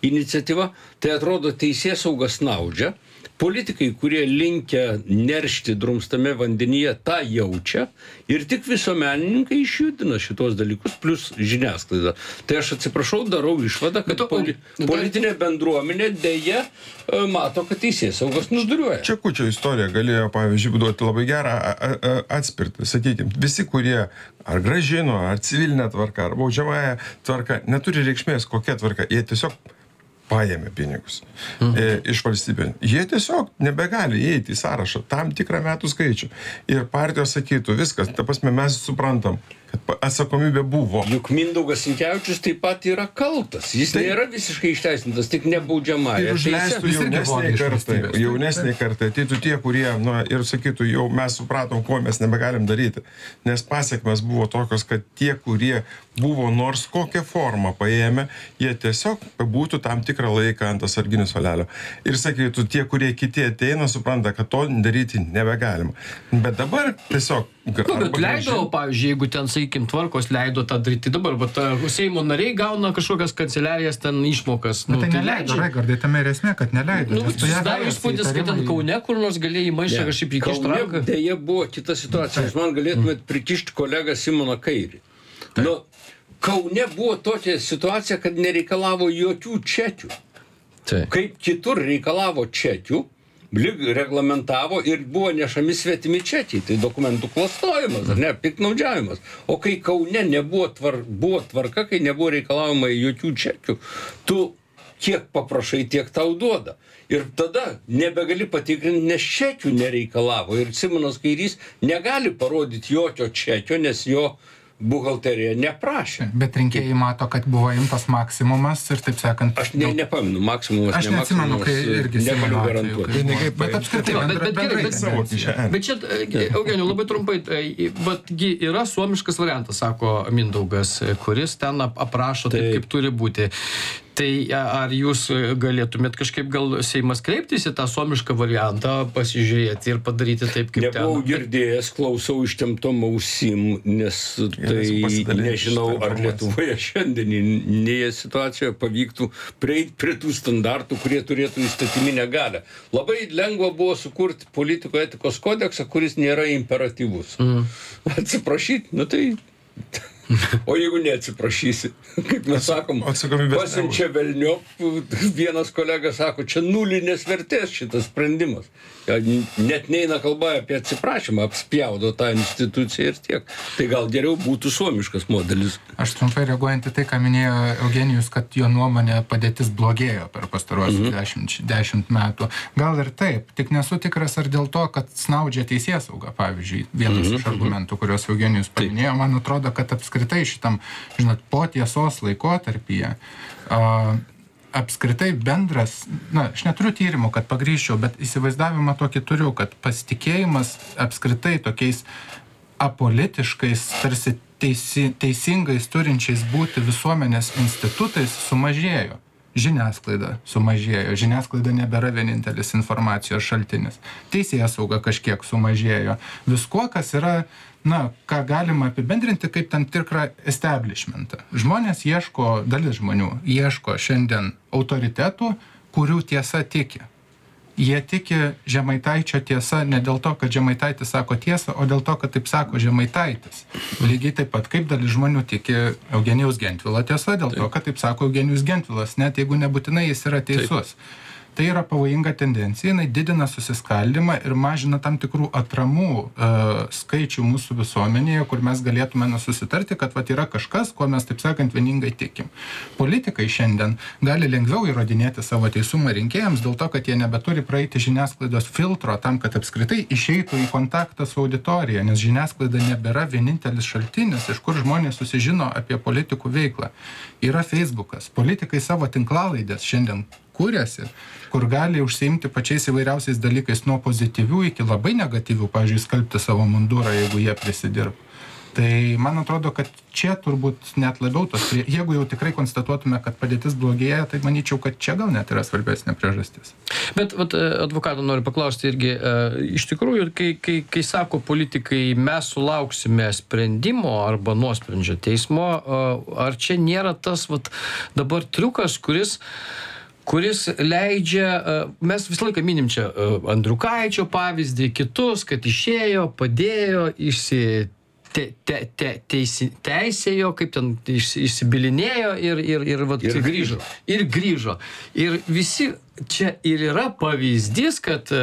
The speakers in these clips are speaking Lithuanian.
iniciatyva, tai atrodo teisėsauga snaudžia. Politikai, kurie linkę neršti drumstame vandenyje, tą jaučia ir tik visuomenininkai išjudina šitos dalykus, plus žiniasklaida. Tai aš atsiprašau, darau išvadą, kad politinė bendruomenė dėja mato, kad teisėsaugos nuduriuoja. Čekučio istorija galėjo, pavyzdžiui, duoti labai gerą atspirtį. Sakykime, visi, kurie ar grąžino, ar civilinę tvarką, ar baudžiamąją tvarką, neturi reikšmės kokia tvarka, jie tiesiog paėmė pinigus iš valstybės. Jie tiesiog nebegali įeiti į sąrašą tam tikrą metų skaičių. Ir partijos sakytų, viskas, ta prasme, mes suprantam, kad atsakomybė buvo. Juk Mindaugas Sinkevičius taip pat yra kaltas. Jis nėra visiškai išteisintas, tik nebaudžiamąją. Ir užleistų jaunesniai kartai. Ateitų tie, kurie, ir sakytų, jau mes supratom, ko mes nebegalim daryti. Nes pasiekmes buvo tokios, kad tie, kurie buvo nors kokią formą paėmę, jie tiesiog būtų tam tikrą laiką ant atsarginių suolelio. Ir sakytų, tie, kurie kiti ateina, supranta, kad to daryti nebegalima. Bet dabar tiesiog... Bet leido, pavyzdžiui, jeigu ten, sakykim, tvarkos leido tą daryti dabar, bet Seimo nariai gauna kažkokias kanceliarijas ten išmokas. Tai neleido, Raigardai, tame ir esmė, kad neleido. Susidaro įspūdis, kad ten Kaune kur nors galėjai maišą kažkaip įkišti ranką. Deja buvo kita situacija. Jūs man galėtumėt prikišti kolegą Simoną Kairį. Kaune buvo tokia situacija, kad nereikalavo jokių čekių. Kaip kitur reikalavo čekių, reglamentavo ir buvo nešami svetimi čekiai. Tai dokumentų klastojimas, ar ne, piktnaudžiavimas. O kai Kaune buvo tvarka, kai nebuvo reikalavimai jokių čekių, tu kiek paprašai, tiek tau duoda. Ir tada nebegali patikrinti, nes čekių nereikalavo. Ir Simonas Kairys negali parodyti jokio čekio, nes jo buhalterija neprašė. Bet rinkėjai mato, kad buvo imtas maksimumas ir taip sakant... Aš nepamenu, maksimumas, aš neatsimenu, kai irgi negaliu garantuoti. Bet apskritai, bet čia, Eugenijau, labai trumpai, betgi yra suomiškas variantas, sako Mindaugas, kuris ten aprašo taip, kaip turi būti. Tai ar jūs galėtumėt kažkaip gal Seimas kreiptis į tą suomišką variantą, pasižiūrėti ir padaryti taip, kaip ten? Nebuvau girdėjęs, klausau ištemptom ausim, nes tai nežinau, ar Lietuvoje šiandieninėje situacijoje pavyktų prieiti prie tų standartų, kurie turėtų įstatyminę galią. Labai lengva buvo sukurti politiko etikos kodeksą, kuris nėra imperatyvus. Atsiprašyti, tai... O jeigu neatsiprašysi, kaip mes sakom, pasiunčia velniop, vienas kolega sako, čia nulinės vertės šitas sprendimas. Net neina kalba apie atsiprašymą, apspjaudo tą instituciją ir tiek. Tai gal geriau būtų suomiškas modelis. Aš trumpai reaguojant į tai, ką minėjo Eugenijus, kad jo nuomonė padėtis blogėjo per pastaruosius 10 metų. Gal ir taip, tik nesu tikras ar dėl to, kad snaudžia teisėsauga, pavyzdžiui, vienas iš argumentų, kuriuos Eugenijus paminėjo, man atrodo, kad apskritai šitam, po tiesos laikotarpyje, apskritai bendras, aš neturiu tyrimų, kad pagrįsčiau, bet įsivaizdavimą tokį turiu, kad pasitikėjimas apskritai tokiais apolitiškais, tarsi teisingais turinčiais būti visuomenės institutais sumažėjo. Žiniasklaida sumažėjo. Žiniasklaida nebėra vienintelis informacijos šaltinis. Teisėsauga kažkiek sumažėjo. Viskuo, kas yra, ką galima apibendrinti kaip tam tikrą establishmentą. Žmonės ieško, dalis žmonių ieško šiandien autoritetų, kurių tiesa tiki. Jie tiki Žemaitaičio tiesa ne dėl to, kad Žemaitaitis sako tiesą, o dėl to, kad taip sako Žemaitaitis. Lygiai taip pat, kaip dalis žmonių tiki Eugenijaus Gentvilo tiesa, dėl to, kad taip sako Eugenijus Gentvilas, net jeigu nebūtinai jis yra teisus. Tai yra pavojinga tendencija, jinai didina susiskaldymą ir mažina tam tikrų atramų skaičių mūsų visuomenėje, kur mes galėtume susitarti, kad yra kažkas, kuo mes, taip sakant, vieningai tikim. Politikai šiandien gali lengviau įrodinėti savo teisumą rinkėjams dėl to, kad jie nebeturi praeiti žiniasklaidos filtro tam, kad apskritai išeitų į kontaktą su auditorija, nes žiniasklaida nebėra vienintelis šaltinis, iš kur žmonės susižino apie politikų veiklą. Yra Facebookas. Politikai savo tinklalaidės šiandien kūrėsi, kur gali užsiimti pačiais įvairiausiais dalykais nuo pozityvių iki labai negatyvių, pavyzdžiui, skalbti savo mundurą, jeigu jie prisidirba. Tai man atrodo, kad čia turbūt net labiau jeigu jau tikrai konstatuotume, kad padėtis blogėja, tai manyčiau, kad čia gal net yra svarbesnė priežastis. Bet advokato noriu paklausti irgi, iš tikrųjų, kai sako politikai, mes sulauksime sprendimo arba nuosprendžio teismo, ar čia nėra tas dabar triukas, kuris kuris leidžia, mes visą laiką minim čia Andriukaičio pavyzdį, kitus, kad išėjo, padėjo, teisėjo, kaip ten įsibilinėjo ir grįžo. Ir grįžo. Ir visi čia ir yra pavyzdys, kad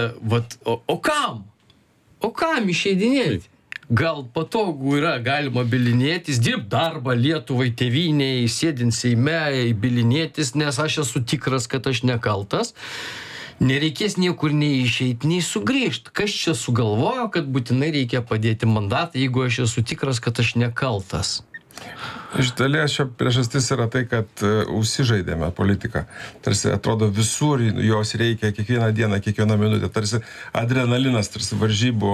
o kam? O kam išeidinėti? Gal patogu yra, galima bilinėtis, dirbt darbą Lietuvai, tėvynei, sėdint Seime, bilinėtis, nes aš esu tikras, kad aš nekaltas. Nereikės niekur nei išeiti, nei sugrįžti. Kas čia sugalvojo, kad būtinai reikia padėti mandatą, jeigu aš esu tikras, kad aš nekaltas? Iš dalies šio priežastis yra tai, kad užsižaidėme politiką. Tarsi atrodo visur jos reikia kiekvieną dieną, kiekvieną minutę. Tarsi adrenalinas, tarsi varžybų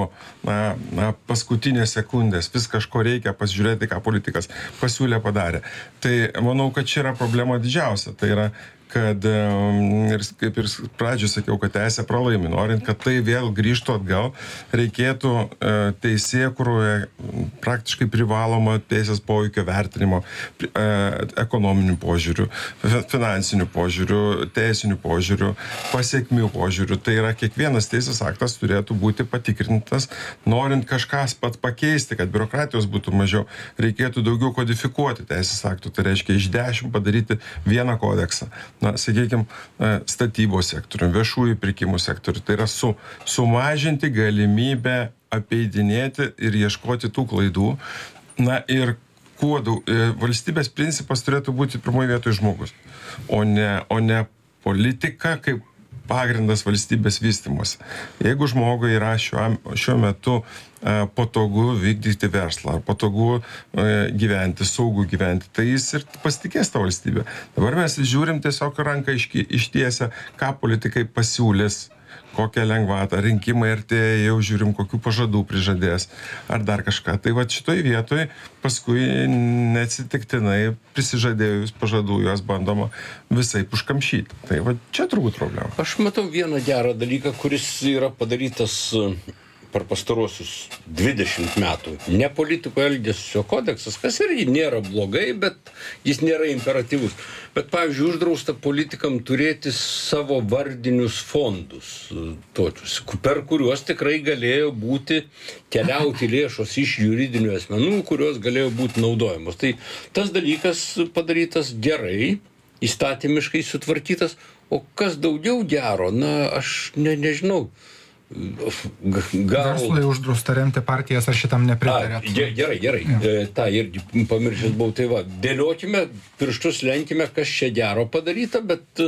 paskutinės sekundės. Vis kažko reikia pasižiūrėti, ką politikas pasiūlė, padarė. Tai manau, kad čia yra problema didžiausia. Tai yra, kad, ir kaip ir pradžioj sakiau, kad teisė pralaimi. Norint, kad tai vėl grįžtų atgal, reikėtų teisėkūroje praktiškai privaloma teisės poveikio vertinimo, ekonominių požiūrių, finansinių požiūrių, teisinių požiūrių, pasiekmių požiūrių. Tai yra, kiekvienas teisės aktas turėtų būti patikrintas, norint kažką pat pakeisti, kad biurokratijos būtų mažiau, reikėtų daugiau kodifikuoti teisės aktų. Tai reiškia iš 10 padaryti vieną kodeksą. Sakykime, statybos sektorių, viešųjų pirkimų sektorių. Tai yra sumažinti galimybę apeidinėti ir ieškoti tų klaidų. Ir valstybės principas turėtų būti pirmoje vietoje žmogus, o ne politika kaip pagrindas valstybės vystymosi. Jeigu žmogui yra šiuo metu patogu vykdyti verslą, ar patogu gyventi, saugu gyventi, tai jis ir pasitikės tą valstybę. Dabar mes žiūrim tiesiog ranką ištiesę, ką politikai pasiūlys, kokią lengvatą, rinkimai artėja, jau žiūrim, kokių pažadų prižadės, ar dar kažką. Tai va šitoj vietoj paskui neatsitiktinai prisižadėjus pažadų juos bandoma visaip užkamšyti. Tai va čia turbūt problema. Aš matau vieną gerą dalyką, kuris yra padarytas per pastarosius 20 metų. Ne politikų elgesio kodeksas, kas irgi nėra blogai, bet jis nėra imperatyvus. Bet, pavyzdžiui, uždrausta politikam turėti savo vardinius fondus, tokius, per kuriuos tikrai galėjo būti keliauti lėšos iš juridinių asmenų, kurios galėjo būti naudojamos. Tai tas dalykas padarytas gerai, įstatymiškai sutvarkytas, o kas daugiau gero, aš nežinau. Verslui uždrausta remti partijas, ar šitam nepritarėt? Gerai. Ta irgi pamiršęs buvau. Tai va, dėliokime, pirštus lenkime, kas čia gero padaryta, bet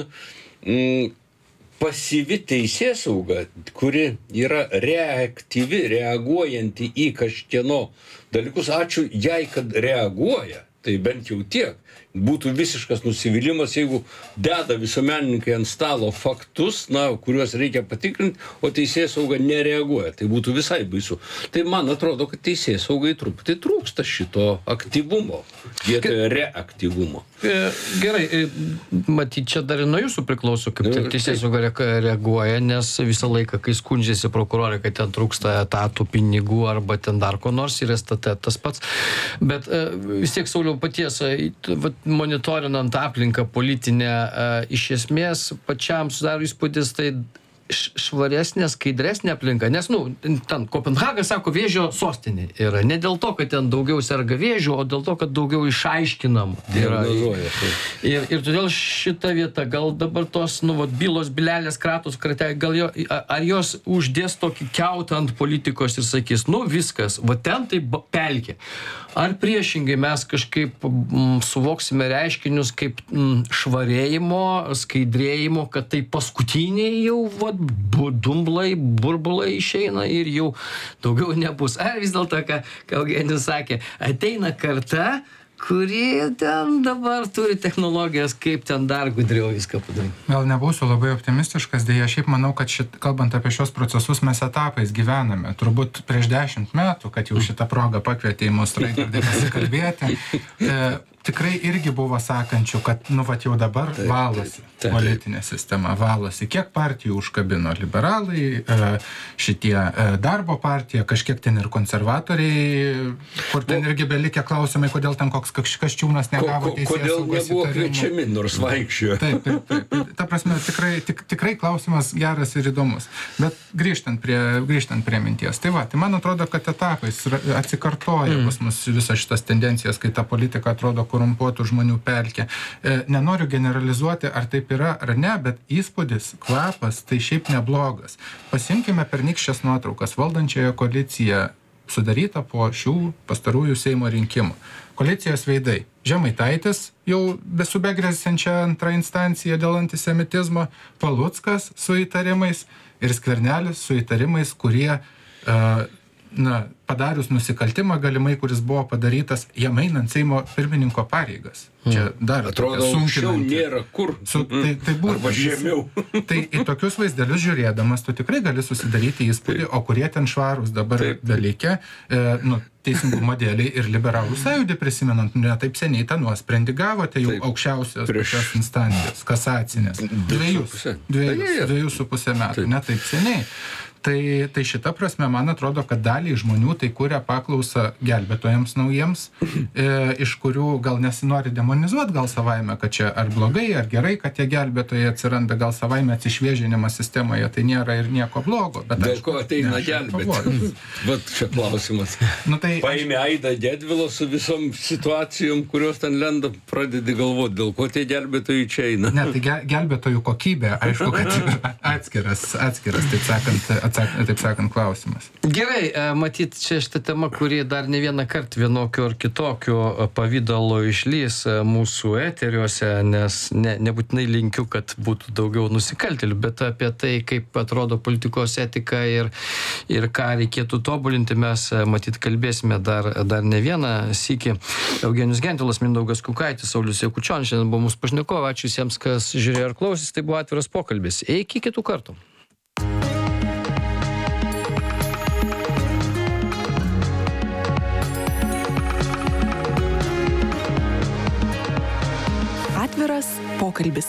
pasyvi teisėsauga, kuri yra reaktyvi, reaguojanti į kažkieno dalykus, ačiū jai, kad reaguoja. Tai bent jau tiek. Būtų visiškas nusivylimas, jeigu deda visuomenininkai ant stalo faktus, kuriuos reikia patikrinti, o teisėsauga nereaguoja. Tai būtų visai baisu. Tai man atrodo, kad teisėsaugai truputį trūksta šito aktyvumo, vietoje reaktyvumo. Gerai, matyt, čia dar ir nuo jūsų priklauso, kaip teisėsauga reaguoja, nes visą laiką, kai skundžiasi prokurorai, kad ten trūksta etatų, pinigų arba ten dar ko nors, ir STT tas pats. Bet vis tiek, Sauliau, paties monitorinant aplinką politinę, iš esmės pačiam sudaro įspūdis, tai švaresnė, skaidresnė aplinka, nes, ten Kopenhaga, sako, vėžio sostinė yra. Ne dėl to, kad ten daugiau serga vėžių, o dėl to, kad daugiau išaiškinam. Ir todėl šita vieta, gal dabar tos, bylos, bilelės, kratos, ar jos uždės tokį kiautą ant politikos ir sakys, viskas, va ten tai pelkė. Ar priešingai mes kažkaip suvoksime reiškinius kaip švarėjimo, skaidrėjimo, kad tai paskutiniai jau dumblai, burbulai išeina ir jau daugiau nebus. Ar vis dėlto, ką Eugenijus sakė, ateina karta, kuri ten dabar turi technologijas, kaip ten dar gudriau viską padaryti. Gal nebūsiu labai optimistiškas, dėja, šiaip manau, kad kalbant apie šios procesus, mes etapais gyvename. Turbūt prieš 10 metų, kad jau šitą progą pakvietė į mus Raigardai pasikalbėti. tikrai irgi buvo sakančių, kad, jau dabar valosi politinė sistema, valosi. Kiek partijų užkabino liberalai, šitie darbo partija, kažkiek ten ir konservatoriai, kur ten irgi belikę klausimai, kodėl ten koks Kasčiūnas negavo teisės saugos įtarimų. Kodėl nebuvo kviečiami, nors vaikščiojo. Taip. Ta prasme, tikrai klausimas geras ir įdomus. Bet grįžtant prie minties. Tai man atrodo, kad etapais atsikartoja pas mus visas šitas tendencijas, kai ta politika atrodo korumpuotų žmonių pelkė. Nenoriu generalizuoti, ar taip yra ar ne, bet įspūdis, kvapas, tai šiaip neblogas. Pasimkime pernykščias nuotraukas. Valdančioje koalicija sudaryta po šių pastarųjų Seimo rinkimų. Koalicijos veidai. Žemaitaitis jau su begresiančia antrą instanciją dėl antisemitizmo, Paluckas su įtarimais ir Skvernelis su įtarimais, kurie padarius nusikaltimą galimai, kuris buvo padarytas jam einant Seimo pirmininko pareigas. Čia dar atrodo, aukščiau nėra kur. Arba žemiau. Tai į tokius vaizdelius žiūrėdamas, tu tikrai gali susidaryti įspūdį, o kurie ten švarūs dabar dalyke, teisingumo dėliai ir liberalų sąjūdį prisimenant, ne taip seniai tą nuosprendį gavote jau aukščiausios tokios instancijos, kasacinės. 2,5 metų, ne taip seniai. Tai šita prasme, man atrodo, kad daliai žmonių tai kuria paklausą gelbėtojams naujiems, iš kurių gal nesinori demonizuoti, gal savaime, kad čia ar blogai, ar gerai, kad tie gelbėtojai atsiranda, gal savaime atsišviežinimas sistemoje, tai nėra ir nieko blogo. Bet dėl ko ateina gelbėti? Vat čia klausimas. Paėmė Aidą Gedvilą su visom situacijom, kurios ten lenda, pradedi galvoti, dėl ko tie gelbėtojai čia eina. Ne, tai gelbėtojų kokybė, aišku, kad atskiras, taip sakant, klausimas. Gerai, matyt, čia šitą temą, kuri dar ne vieną kartą vienokiu ar kitokiu pavidalo išlys mūsų eteriuose, nes nebūtinai linkiu, kad būtų daugiau nusikaltėlių, bet apie tai, kaip atrodo politikos etika ir ką reikėtų tobulinti, mes matyt kalbėsime dar ne vieną sykį. Eugenijus Gentvilas, Mindaugas Kukaitis, Saulius Jakučionis, šiandien buvo mūsų pašnekovai. Ačiū visiems, kas žiūrėjo ir klausys. Tai buvo atviras pokalbis. Iki kitų kartų. Atviras pokalbis.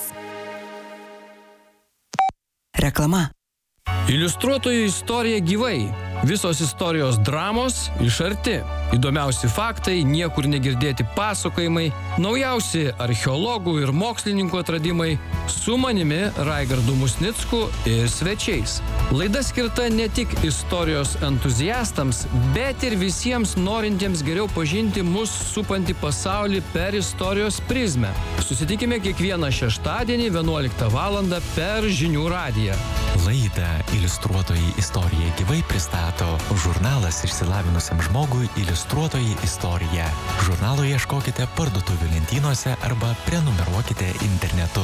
Reklama. Iliustruotojų istorija gyvai. Visos istorijos dramos iš arti. Įdomiausi faktai, niekur negirdėti pasakojimai, naujausi archeologų ir mokslininkų atradimai, su manimi Raigardu Musnicku ir svečiais. Laida skirta ne tik istorijos entuziastams, bet ir visiems norintiems geriau pažinti mus supantį pasaulį per istorijos prizmę. Susitikime kiekvieną šeštadienį 11 valandą per Žinių radiją. Laidą Iliustruotojai istorija gyvai pristato žurnalas išsilavinusiam žmogui Iliustruotojai istorija. Žurnalo ieškokite parduotuvių lentynose arba prenumeruokite internetu.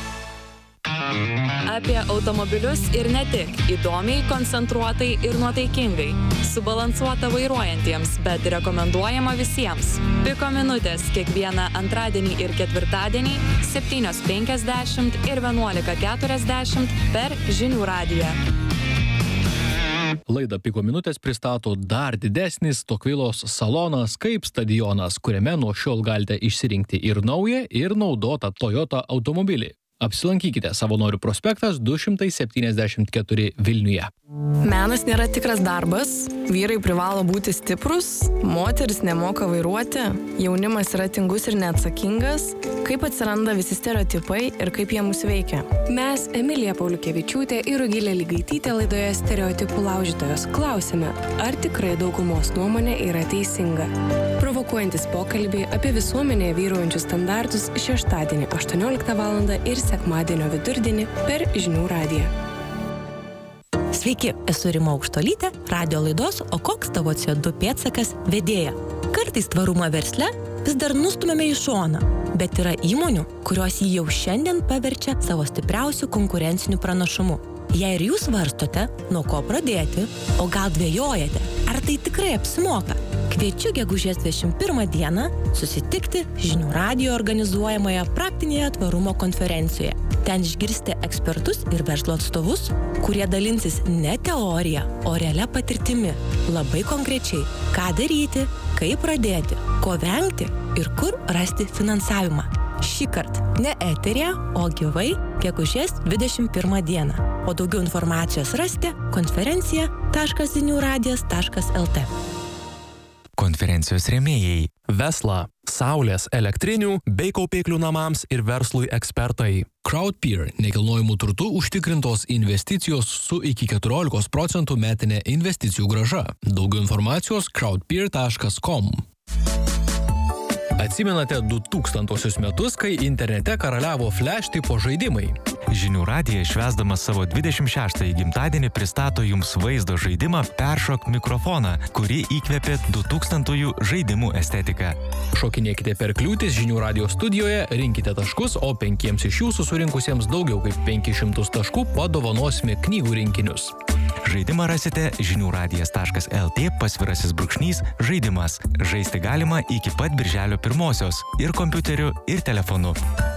Apie automobilius ir ne tik. Įdomiai, koncentruotai ir nuotaikingai. Subalansuota vairuojantiems, bet rekomenduojama visiems. Piko minutės kiekvieną antradienį ir ketvirtadienį 7:50 ir 11:40 per Žinių radiją. Laidą Piko minutės pristato dar didesnis Tokvilos salonas kaip stadionas, kuriame nuo šiol galite išsirinkti ir naują, ir naudotą Toyota automobilį. Apsilankykite Savanorių prospektas 274 Vilniuje. Menas nėra tikras darbas, vyrai privalo būti stiprus, moteris nemoka vairuoti, jaunimas yra tingus ir neatsakingas. Kaip atsiranda visi stereotipai ir kaip jie mus veikia? Mes, Emilija Pauliukevičiūtė ir Rugilė Ligaitytė laidoje Stereotipų laužytojos klausime, ar tikrai daugumos nuomonė yra teisinga. Provokuojantis pokalbiai apie visuomenėje vyraujančius standartus šeštadienį 18 val. Ir sekmadienio vidurdienį per Žinių radiją. Sveiki, esu Rima Aukštolytė, radio laidos O koks tavo CO2 pėdsakas vedėja. Kartais tvarumą versle vis dar nustumėme į šoną, bet yra įmonių, kurios jį jau šiandien paverčia savo stipriausių konkurencinių pranašumų. Jei ir jūs svarstote, nuo ko pradėti, o gal dvejojate, ar tai tikrai apsimoka, kviečiu gegužės 21 dieną susitikti Žinių radijo organizuojamoje praktinėje tvarumo konferencijoje. Ten išgirsite ekspertus ir verslo atstovus, kurie dalinsis ne teorija, o realia patirtimi. Labai konkrečiai, ką daryti, kaip pradėti, ko vengti ir kur rasti finansavimą. Šįkart ne eteryje, o gyvai gegužės 21 dieną. O daugiau informacijos rasite konferencija.ziniuradijas.lt. Konferencijos rėmėjai. Vesla, saulės, elektrinių bei kaupiklių namams ir verslui ekspertai. Crowdpeer, nekilnojamų turtų užtikrintos investicijos su iki 14% metinė investicijų grąža. Daugiau informacijos crowdpeer.com. Atsimenate 2000 metus, kai internete karaliavo flash tipo žaidimai. Žinių radijas švęsdamas savo 26-ąjį gimtadienį pristato jums vaizdo žaidimą Peršok mikrofoną, kurį įkvėpė 2000-ųjų žaidimų estetiką. Šokinėkite per kliūtis Žinių radijo studijoje, rinkite taškus, o 5 iš jūsų surinkusiems daugiau kaip 500 taškų padovanosime knygų rinkinius. Žaidimą rasite žiniųradijas.lt /žaidimas. Žaisti galima iki pat birželio 1 ir kompiuteriu, ir telefonu.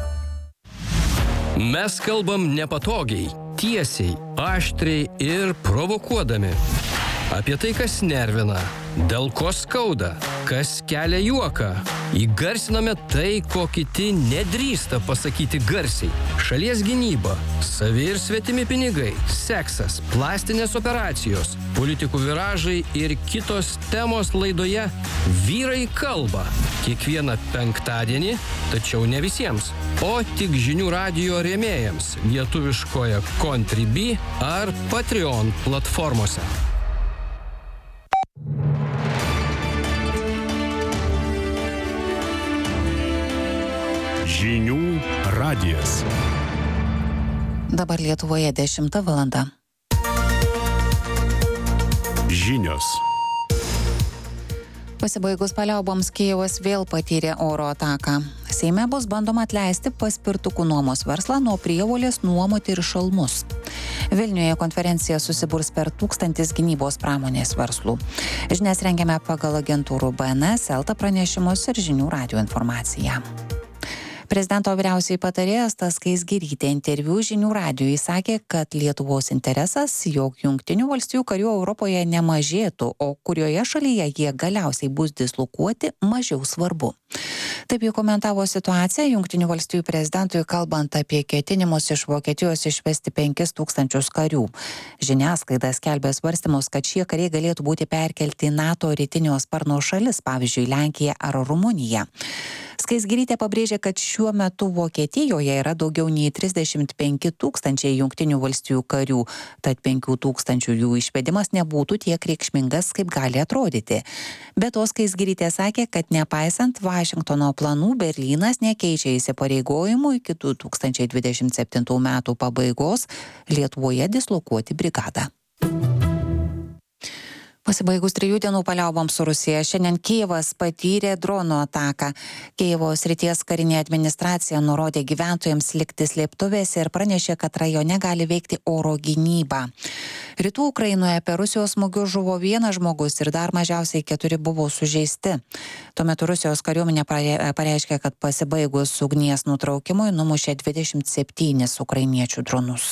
Mes kalbam nepatogiai, tiesiai, aštriai ir provokuodami. Apie tai, kas nervina, dėl ko skauda, kas kelia juoką. Įgarsiname tai, ko kiti nedrįsta pasakyti garsiai. Šalies gynyba, savi ir svetimi pinigai, seksas, plastinės operacijos, politikų viražai ir kitos temos laidoje Vyrai kalba. Kiekvieną penktadienį, tačiau ne visiems, o tik Žinių radijo rėmėjams lietuviškoje Contribui ar Patreon platformose. Žinių radijas. Dabar Lietuvoje 10 valanda. Žinios. Pasibaigus paliauboms Kijevas vėl patyrė oro ataką. Seime bus bandoma atleisti paspirtukų nuomos verslą nuo prievolės nuomoti ir šalmus. Vilniuje konferencija susiburs per 1000 gynybos pramonės verslų. Žinias rengiame pagal agentūrų BNS, Elta pranešimus ir Žinių radijo informaciją. Prezidento vyriausiai patarėjas Tas Skaisgirytė interviu Žinių radijui sakė, kad Lietuvos interesas, jog Jungtinių valstijų karių Europoje nemažėtų, o kurioje šalyje jie galiausiai bus dislokuoti, mažiau svarbu. Taip jau komentavo situaciją Jungtinių valstijų prezidentui, kalbant apie ketinimus iš Vokietijos išvesti 5000 karių. Žiniasklaida skelbė svarstymus, kad šie kariai galėtų būti perkelti į NATO rytinio sparno šalis, pavyzdžiui, Lenkiją ar Rumuniją. Skaisgirytė pabrėžė, kad šiuo metu Vokietijoje yra daugiau nei 35 000 Jungtinių valstijų karių, tad 5000 jų išvedimas nebūtų tiek reikšmingas, kaip gali atrodyti. Be to, Skaisgirytė sakė, kad nepaisant Vašingtono planų, Berlynas nekeičia įsipareigojimų iki 2027 metų pabaigos Lietuvoje dislokuoti brigadą. Pasibaigus 3 dienų paliauboms su Rusija, šiandien Kijevas patyrė dronų ataką. Kijevo srities karinė administracija nurodė gyventojams likti slėptuvėse ir pranešė, kad rajone gali veikti oro gynyba. Rytų Ukrainoje per Rusijos smūgius žuvo 1 žmogus ir dar mažiausiai 4 buvo sužeisti. Tuo metu Rusijos kariuomenė pareiškė, kad pasibaigus ugnies nutraukimui numušė 27 ukrainiečių dronus.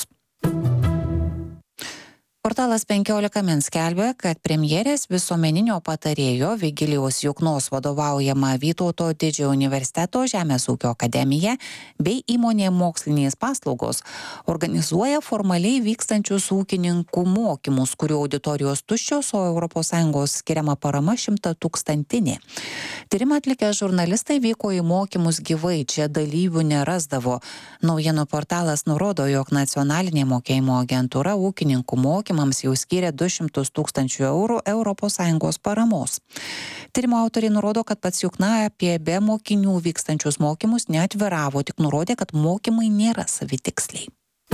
Portalas 15 min skelbia, kad premjerės visuomeninio patarėjo Vigilijaus Juknos vadovaujama Vytauto Didžiojo universiteto Žemės ūkio akademija bei įmonė Mokslinės paslaugos organizuoja formaliai vykstančius ūkininkų mokymus, kurių auditorijos tuščios, o ES skiriama parama 100 000. Tyrimą atlikę žurnalistai vyko į mokymus gyvai, čia dalyvių nerasdavo. Naujienų portalas nurodo, jog nacionalinė mokėjimo agentūra ūkininkų mokymams jau skyrė 200 000 eurų ES paramos. Tyrimo autoriai nurodo, kad pats Jukna apie be mokinių vykstančius mokymus neatviravo, tik nurodė, kad mokymai nėra savitiksliai.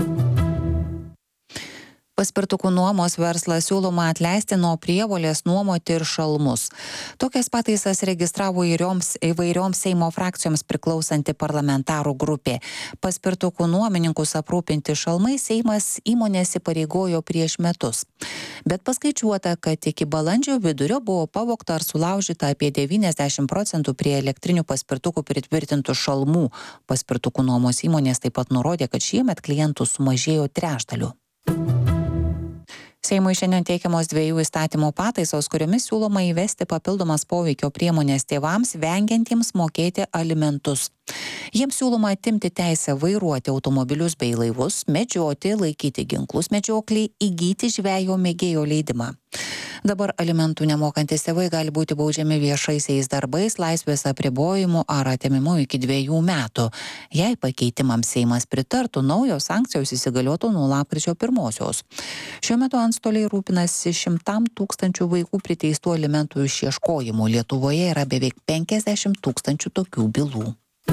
Paspirtukų nuomos verslą siūloma atleisti nuo prievolės nuomoti ir šalmus. Tokias pataisas registravo įvairioms Seimo frakcijoms priklausanti parlamentarų grupė. Paspirtukų nuomininkus aprūpinti šalmai Seimas įmonės įpareigojo prieš metus. Bet paskaičiuota, kad iki balandžio vidurio buvo pavogta ar sulaužyta apie 90% prie elektrinių paspirtukų pritvirtintų šalmų. Paspirtukų nuomos įmonės taip pat nurodė, kad šiemet klientų sumažėjo 1/3. Seimui šiandien teikiamos 2 įstatymų pataisos, kuriomis siūloma įvesti papildomas poveikio priemonės tėvams vengiantiems mokėti alimentus. Jiems siūloma atimti teisę vairuoti automobilius bei laivus, medžioti, laikyti ginklus medžioklei, įgyti žvejo mėgėjo leidimą. Dabar alimentų nemokantys tėvai gali būti baudžiami viešaisiais darbais, laisvės apribojimu ar atėmimu iki 2 metų. Jei pakeitimams Seimas pritartų, naujos sankcijos įsigaliotų nuo lapkričio 1. Šiuo metu antstoliai rūpinasi 100 000 vaikų priteistų alimentų išieškojimų. Lietuvoje yra beveik 50 000 tokių bylų.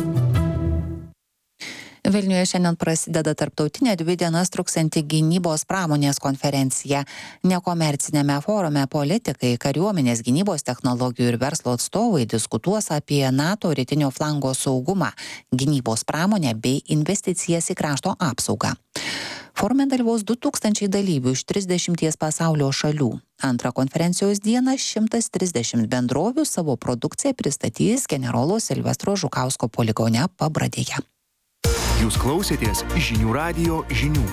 Vilniuje šiandien prasideda tarptautinė 2 dienas truksianti gynybos pramonės konferencija. Nekomercinėme forume politikai, kariuomenės, gynybos technologijų ir verslo atstovai diskutuos apie NATO rytinio flango saugumą, gynybos pramonę bei investicijas į krašto apsaugą. Forume dalyvaus 2000 dalyvių iš 30 pasaulio šalių. Antrą konferencijos dieną 130 bendrovių savo produkciją pristatys generolo Silvestro Žukausko poligone Pabradėje. Jūs klausėtės Žinių radijo žinių.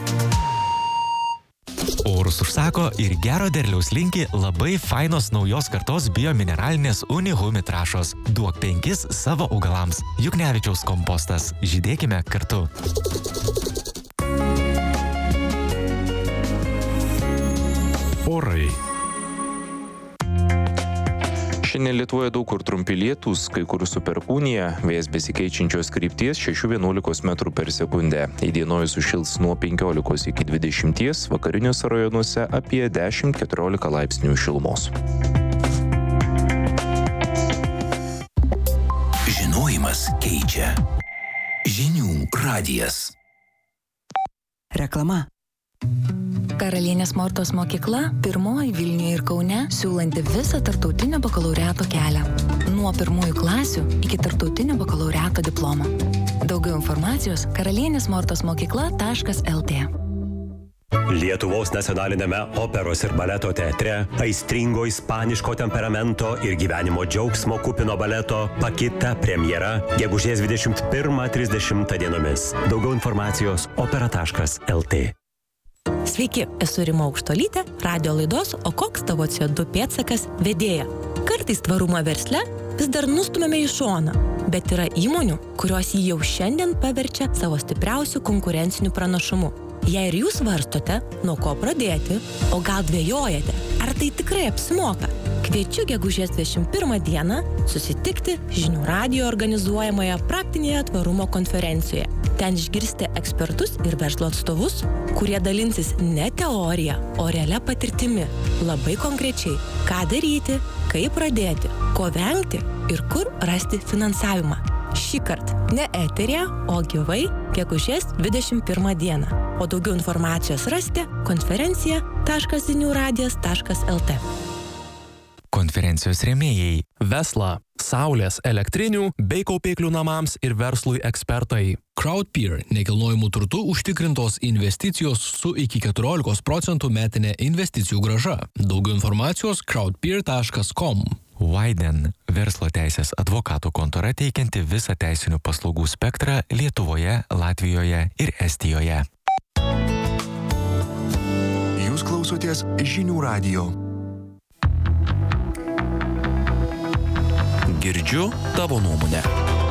Orus užsako ir gero derliaus linki labai fainos naujos kartos biomineralinės Unihumi trąšos. Duok 5 savo augalams. Juknevičiaus kompostas. Žydėkime kartu. Orai. Šiandien Lietuvoje daug kur trumpi lietūs, kai kur su perkūnija, vėjas besikeičiančios krypties 6–11 metrų per sekundę. Įdienojus sušils nuo 15 iki 20, vakariniuose rajonuose apie 10–14 laipsnių šilumos. Žinojimas keičia. Žinių radijas. Reklama. Karalienės Mortos mokykla pirmoji Vilniuje ir Kaune siūlanti visą tarptautinio bakalaureato kelią. Nuo pirmųjų klasių iki tarptautinio bakalaureato diplomo. Daugiau informacijos karalienėsmortosmokykla.lt. Lietuvos nacionalinėme operos ir baleto teatre aistringo ispaniško temperamento ir gyvenimo džiaugsmo kupino baleto Pakita premjera gegužės 21–30 dienomis. Daugiau informacijos opera.lt. Sveiki, esu Rima Aukštolytė, radio laidos O koks tavo CO2 pėdsakas vedėja. Kartais tvarumą versle vis dar nustumėme į šoną, bet yra įmonių, kurios jį jau šiandien paverčia savo stipriausių konkurencinių pranašumų. Jei ir jūs svarstote, nuo ko pradėti, o gal dvejojate, ar tai tikrai apsimoka, kviečiu gegužės 21 dieną susitikti Žinių radijo organizuojamoje praktinėje tvarumo konferencijoje. Ten išgirsite ekspertus ir verslo atstovus, kurie dalinsis ne teorija, o realia patirtimi. Labai konkrečiai, ką daryti, kaip pradėti, ko vengti ir kur rasti finansavimą. Šįkart ne eteryje, o gyvai gegužės 21 dieną. O daugiau informacijos rasite konferencija.žiniųradijas.lt. Konferencijos rėmėjai. Vesla, saulės, elektrinių bei kaupiklių namams ir verslui ekspertai. CrowdPeer – nekilnojamų turtų užtikrintos investicijos su iki 14% metinė investicijų grąža. Daugiau informacijos crowdpeer.com. Widen – verslo teisės advokatų kontora teikianti visą teisinių paslaugų spektrą Lietuvoje, Latvijoje ir Estijoje. Jūs klausotės Žinių radijo. Girdžiu tavo nuomonę.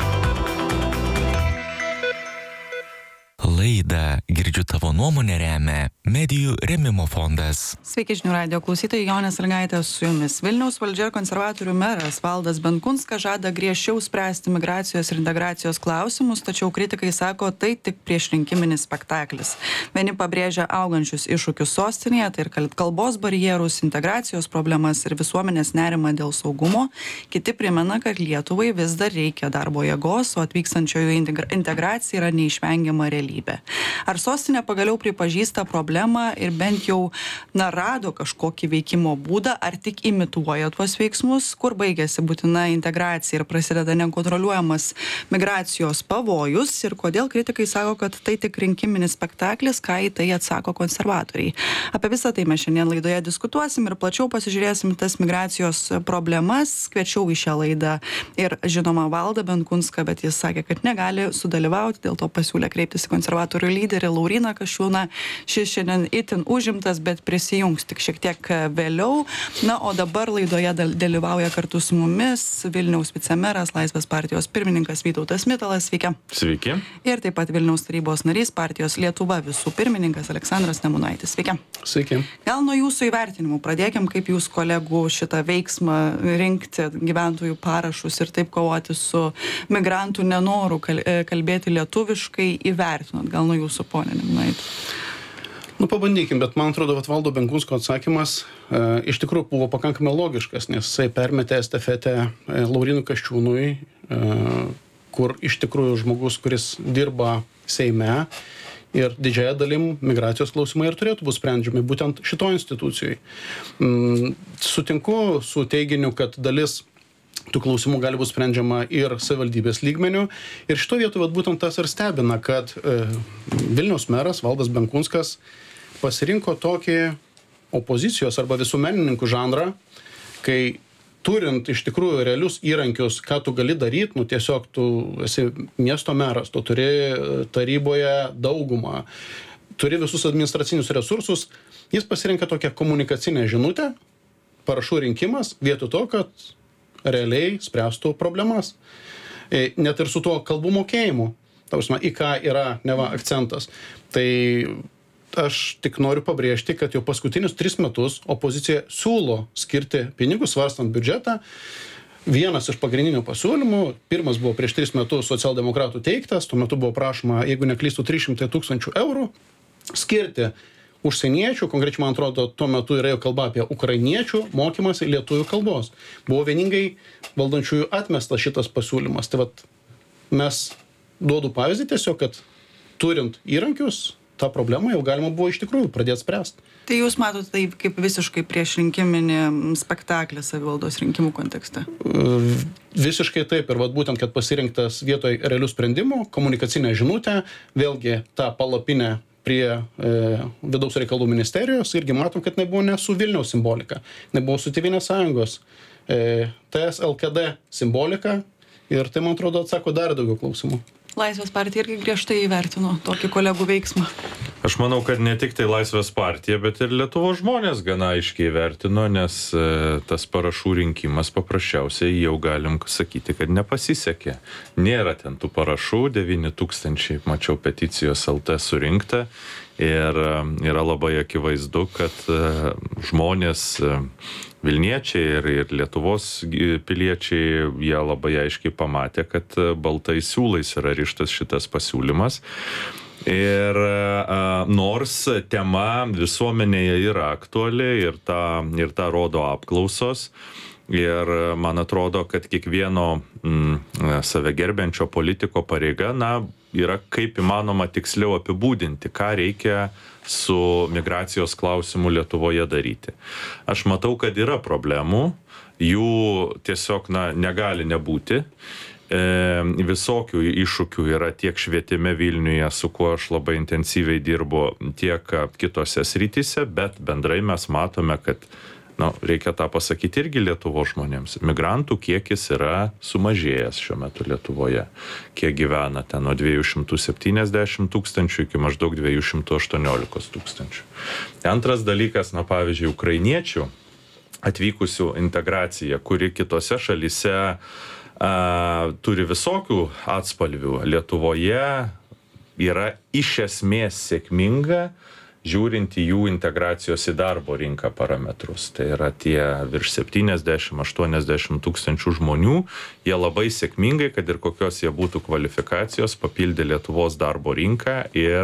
Laidą Girdžiu tavo nuomonę remia Medijų rėmimo fondas. Sveiki Žinių radijo klausytojai, Jonė Sąlygaitė su jumis. Vilniaus valdžia ir konservatorių meras Valdas Benkunskas žada griežčiau spręsti migracijos ir integracijos klausimus, tačiau kritikai sako, tai tik priešrinkiminis spektaklis. Vieni pabrėžia augančius iššūkius sostinėje, tai ir kalbos barjerus, integracijos problemas ir visuomenės nerimą dėl saugumo. Kiti primena, kad Lietuvai vis dar reikia darbo jėgos, o atvykstančiųjų integracija yra neišvengiama realybė. Ar sostinė pagaliau pripažįsta problemą ir bent jau rado kažkokį veikimo būdą, ar tik imituoja tuos veiksmus, kur baigėsi būtina integracija ir prasideda nekontroliuojamas migracijos pavojus ir kodėl kritikai sako, kad tai tik rinkiminis spektaklis, ką į tai atsako konservatoriai. Apie visą tai mes šiandien laidoje diskutuosim ir plačiau pasižiūrėsim tas migracijos problemas. Kviečiau į šią laidą ir žinoma Valdą Benkunską, bet jis sakė, kad negali sudalyvauti, dėl to pasiūlė kreiptis į konservatorių lyderį Lauryną Kasčiūną. Šis šiandien šiandien itin užimtas, bet prisijungs tik šiek tiek vėliau. Na, o dabar laidoje dalyvauja kartu su mumis Vilniaus vicemeras, Laisvės partijos pirmininkas Vytautas Mitalas. Sveiki. Sveiki. Ir taip pat Vilniaus tarybos narys, partijos Lietuva visų pirmininkas Aleksandras Nemunaitis. Sveiki. Sveiki. Gal nuo jūsų įvertinimų pradėkim, kaip jūs kolegų šitą veiksmą rinkti gyventojų parašus ir taip kovoti su migrantų nenoru kalbėti lietuviškai įvertinot. Gal nuo jūsų, ponė Nemunaitė? Pabandykim, bet man atrodo, Valdo Benkunsko atsakymas iš tikrųjų buvo pakankamai logiškas, nes jisai permetė estafetę Laurynu Kasčiūnui, kur iš tikrųjų žmogus, kuris dirba Seime ir didžiąją dalim migracijos klausimai ir turėtų būti sprendžiami būtent šito institucijai. Sutinku su teiginiu, kad dalis tų klausimų gali būti sprendžiama ir savivaldybės lygmenių. Ir šito vietoje būtent tas ir stebina, kad Vilniaus meras Valdas Benkunskas pasirinko tokį opozicijos arba visuomenininkų žanrą, kai turint iš tikrųjų realius įrankius, ką tu gali daryti, tiesiog tu esi miesto meras, tu turi taryboje daugumą, turi visus administracinius resursus, jis pasirinka tokią komunikacinę žinutę, parašų rinkimas, vietoj to, kad realiai spręstų problemas. Net ir su tuo kalbų mokėjimu, į ką yra neva akcentas. Tai aš tik noriu pabrėžti, kad jau paskutinius 3 metus opozicija siūlo skirti pinigus svarstant biudžetą. Vienas iš pagrindinių pasiūlymų, pirmas buvo prieš 3 metus socialdemokratų teiktas, tuo metu buvo prašoma, jeigu neklystų, 300 000 eurų skirti užsieniečių, konkrečiai man atrodo, tuo metu yra jau kalba apie ukrainiečių mokymąsi lietuvių kalbos. Buvo vieningai valdančiųjų atmestas šitas pasiūlymas. Tai mes duodu pavyzdį tiesiog, kad turint įrankius, tą problemą jau galima buvo iš tikrųjų pradėti spręsti. Tai jūs matote tai kaip visiškai priešrinkiminį spektaklį savivaldos rinkimų kontekste? Visiškai taip. Ir būtent, kad pasirinktas vietoj realių sprendimų, komunikacinė žinutė, vėlgi tą palapinę prie vidaus reikalų ministerijos, irgi matom, kad nebuvo ne su Vilniaus simbolika, nebuvo su Tėvynės sąjungos TS LKD simbolika ir tai, man atrodo, atsako dar daugiau klausimų. Laisvės partija irgi griežtai įvertino tokį kolegų veiksmą. Aš manau, kad ne tik tai Laisvės partija, bet ir Lietuvos žmonės gana aiškiai vertino, nes tas parašų rinkimas paprasčiausiai jau galim sakyti, kad nepasisekė. Nėra ten tų parašų, 9000, mačiau, peticijos LT surinkta ir yra labai akivaizdu, kad žmonės, Vilniečiai ir Lietuvos piliečiai, jie labai aiškiai pamatė, kad baltais siūlais yra rištas šitas pasiūlymas. Ir nors tema visuomenėje yra aktuali ir tą rodo apklausos, ir man atrodo, kad kiekvieno save gerbiančio politiko pareiga, yra kaip įmanoma tiksliau apibūdinti, ką reikia su migracijos klausimu Lietuvoje daryti. Aš matau, kad yra problemų, jų tiesiog negali nebūti. Visokių iššūkių yra tiek švietime Vilniuje, su kuo aš labai intensyviai dirbu, tiek kitose srityse, bet bendrai mes matome, kad reikia tą pasakyti irgi Lietuvos žmonėms. Migrantų kiekis yra sumažėjęs šiuo metu Lietuvoje. Kiek gyvena ten nuo 270 000 iki maždaug 218 000. Antras dalykas, pavyzdžiui, ukrainiečių atvykusių integracija, kuri kitose šalyse turi visokių atspalvių. Lietuvoje yra iš esmės sėkminga, žiūrint į jų integracijos į darbo rinką parametrus. Tai yra tie virš 70-80 000 žmonių. Jie labai sėkmingai, kad ir kokios jie būtų kvalifikacijos, papildė Lietuvos darbo rinką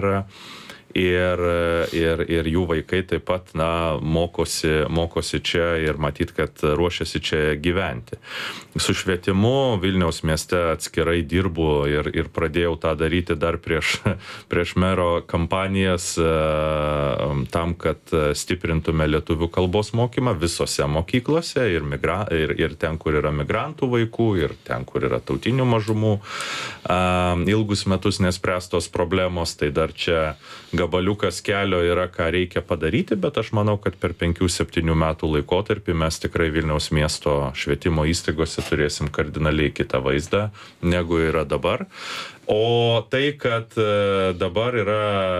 ir jų vaikai taip pat mokosi čia ir matyt, kad ruošiasi čia gyventi. Su švietimu Vilniaus mieste atskirai dirbu ir pradėjau tą daryti dar prieš mero kampanijas tam, kad stiprintume lietuvių kalbos mokymą visose mokyklose ir ten, kur yra migrantų vaikų, ir ten, kur yra tautinių mažumų. Ilgus metus nespręstos problemos, tai dar čia gabaliukas kelio yra, ką reikia padaryti, bet aš manau, kad per 5-7 metų laikotarpį mes tikrai Vilniaus miesto švietimo įstaigose turėsim kardinaliai kitą vaizdą, negu yra dabar. O tai, kad dabar yra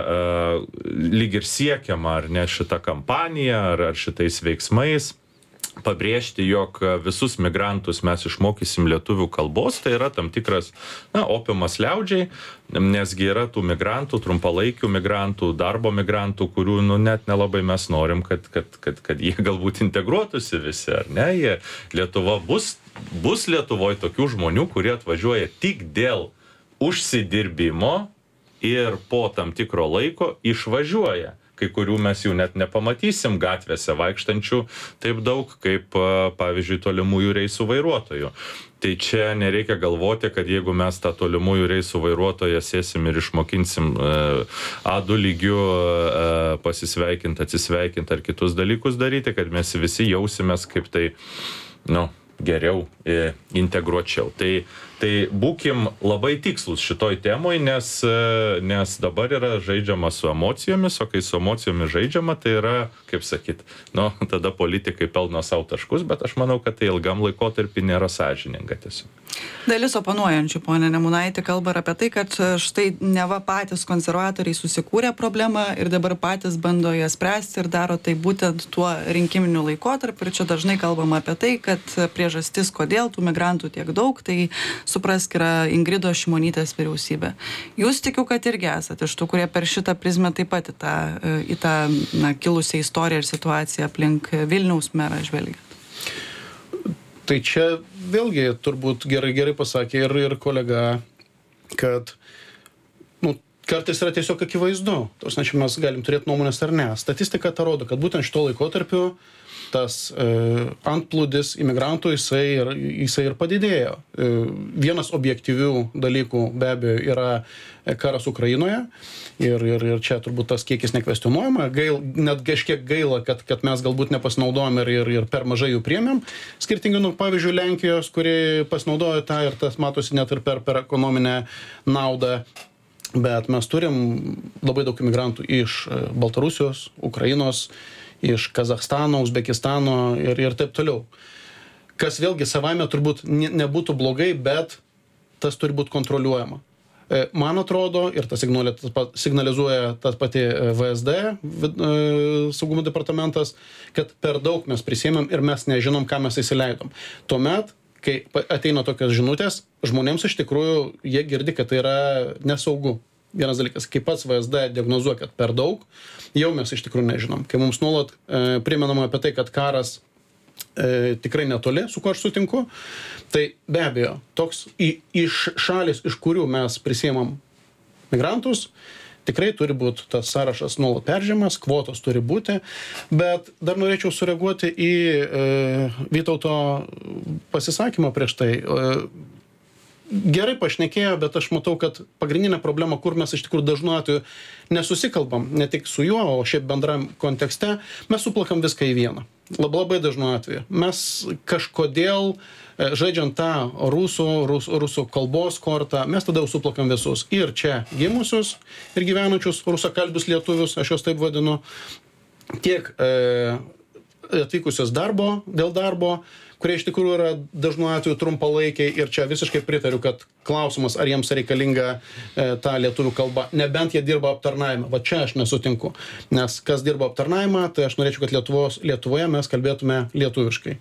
lyg ir siekiama, ar ne, šita kampanija, ar šitais veiksmais, pabrėžti, jog visus migrantus mes išmokysim lietuvių kalbos, tai yra tam tikras, opiumas liaudžiai, nesgi yra tų migrantų, trumpalaikių migrantų, darbo migrantų, kurių net nelabai mes norim, kad jie galbūt integruotųsi visi, ar ne? Lietuva bus Lietuvoje tokių žmonių, kurie atvažiuoja tik dėl užsidirbimo ir po tam tikro laiko išvažiuoja. Kai kurių mes jų net nepamatysim gatvėse vaikštančių taip daug, kaip, pavyzdžiui, tolimųjų reisų vairuotojų. Tai čia nereikia galvoti, kad jeigu mes tą tolimųjų reisų vairuotoją sėsim ir išmokinsim A2 lygių pasisveikinti, atsisveikinti ar kitus dalykus daryti, kad mes visi jausimės kaip tai, geriau integruočiau. Tai būkim labai tikslus šitoj temoj, nes dabar yra žaidžiama su emocijomis, o kai su emocijomis žaidžiama, tai yra, kaip sakyt, tada politikai pelno savo taškus, bet aš manau, kad tai ilgam laikotarpį nėra sąžininga tiesiog. Dalis oponuojančių, ponė Nemunaitė, kalba apie tai, kad štai neva patys konservatoriai susikūrė problemą ir dabar patys bando ją spręsti ir daro tai būtent tuo rinkiminiu laikotarpiu. Ir čia dažnai kalbama apie tai, kad priežastis, kodėl tų migrantų tiek daug, tai suprask, yra Ingridos Šimonytės vyriausybė. Jūs tikiu, kad irgi esate iš tų, kurie per šitą prizmę taip pat į tą kilusią istoriją ir situaciją aplink Vilniaus merą žvelgiat. Tai čia vėlgi turbūt gerai pasakė ir kolega, kad kartais yra tiesiog akivaizdu. Čia mes galim turėti nuomonės ar ne. Statistika tą rodo, kad būtent šito laikotarpiu tas antplūdis imigrantų jisai ir padidėjo. Vienas objektyvių dalykų be abejo yra karas Ukrainoje ir čia turbūt tas kiekis nekvestionuojama. Net kažkiek gaila, kad mes galbūt nepasinaudojom ir per mažai jų priėmėm. Skirtingai nuo pavyzdžiui Lenkijos, kuri pasinaudojo tą ir tas matosi net ir per ekonominę naudą. Bet mes turim labai daug imigrantų iš Baltarusijos, Ukrainos, iš Kazachstano, Uzbekistano ir taip toliau. Kas vėlgi savaime turbūt nebūtų blogai, bet tas turi būti kontroliuojama. Man atrodo, ir tas signalizuoja tas pati VSD, saugumo departamentas, kad per daug mes prisėmėm ir mes nežinom, ką mes įsileidom. Tuomet, kai ateina tokios žinutės, žmonėms iš tikrųjų jie girdi, kad tai yra nesaugu. Vienas dalykas, kai pats VSD diagnozuoja, kad per daug, jau mes iš tikrųjų nežinom. Kai mums nuolat primenama apie tai, kad karas tikrai netoli, su kuo aš sutinku, tai be abejo, toks iš šalis, iš kurių mes prisiemam migrantus, tikrai turi būti tas sąrašas nuolat peržiūrimas, kvotos turi būti, bet dar norėčiau sureaguoti į Vytauto pasisakymą prieš tai. Gerai pašnekėjo, bet aš matau, kad pagrindinė problema, kur mes iš tikrųjų dažnu atveju nesusikalbam, ne tik su juo, o šiaip bendram kontekste, mes suplakam viską į vieną. Labai dažnu atveju. Mes kažkodėl, žaidžiant tą rusų kalbos kortą, mes tada jau suplakam visus. Ir čia gimusius, ir gyvenančius rusakalbius lietuvius, aš juos taip vadinu, tiek atvykusios dėl darbo, kurie iš tikrųjų yra dažnu atveju trumpalaikiai ir čia visiškai pritariu, kad klausimas, ar jiems reikalinga ta lietuvių kalba, nebent jie dirba aptarnavimą. Va čia aš nesutinku, nes kas dirba aptarnavimą, tai aš norėčiau, kad Lietuvoje mes kalbėtume lietuviškai.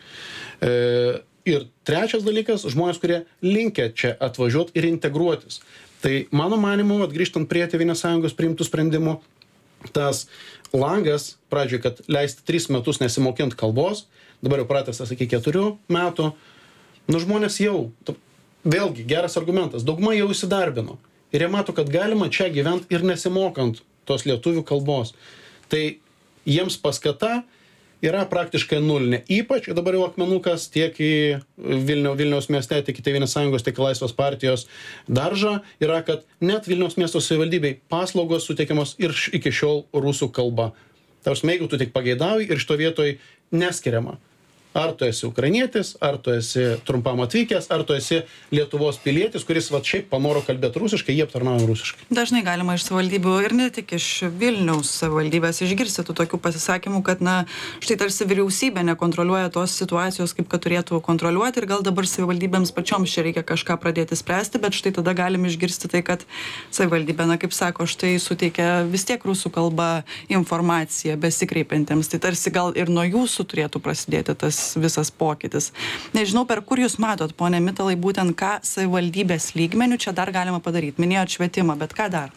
Ir trečias dalykas, žmonės, kurie linkę čia atvažiuoti ir integruotis. Tai mano manimu, grįžtant prie Tėvynės sąjungos priimtų sprendimų, tas langas, pradžioj, kad leisti 3 metus nesimokint kalbos, dabar jau pratęstas iki 4 metų, žmonės jau, vėlgi, geras argumentas, dauguma jau įsidarbino. Ir jie mato, kad galima čia gyventi ir nesimokant tos lietuvių kalbos. Tai jiems paskata yra praktiškai nulinė. Ypač dabar jau akmenukas tiek į Vilniaus mieste, tiek į Tėvynės sąjungos, tiek į Laisvės partijos daržą yra, kad net Vilniaus miesto savivaldybei paslaugos suteikiamos ir iki šiol rusų kalba. Tarsi, jeigu tu tik pageidauji ir šito vietoj neskiriama ar tu esi ukrainietis, ar tu esi trumpam atvykęs, ar tu esi Lietuvos pilietis, kuris va šiaip panoro kalbėti rusiškai, jie aptarnauja rusiškai. Dažnai galima iš savivaldybių ir ne tik iš Vilniaus savivaldybės išgirsti tų tokių pasisakymų, kad na, štai tarsi vyriausybė nekontroliuoja tos situacijos, kaip kad turėtų kontroliuoti ir gal dabar savivaldybėms pačioms čia reikia kažką pradėti spręsti, bet štai tada galim išgirsti tai, kad savivaldybė, na kaip sako, štai suteikia vis tiek rusų kalba informaciją besikreipiantiems. Tai tarsi gal ir nuo jūsų turėtų prasidėti tas visas pokytis. Nežinau, per kur jūs matot, pone Mitalai, būtent ką savivaldybės lygmenių čia dar galima padaryti. Minėjot švietimą, bet ką dar?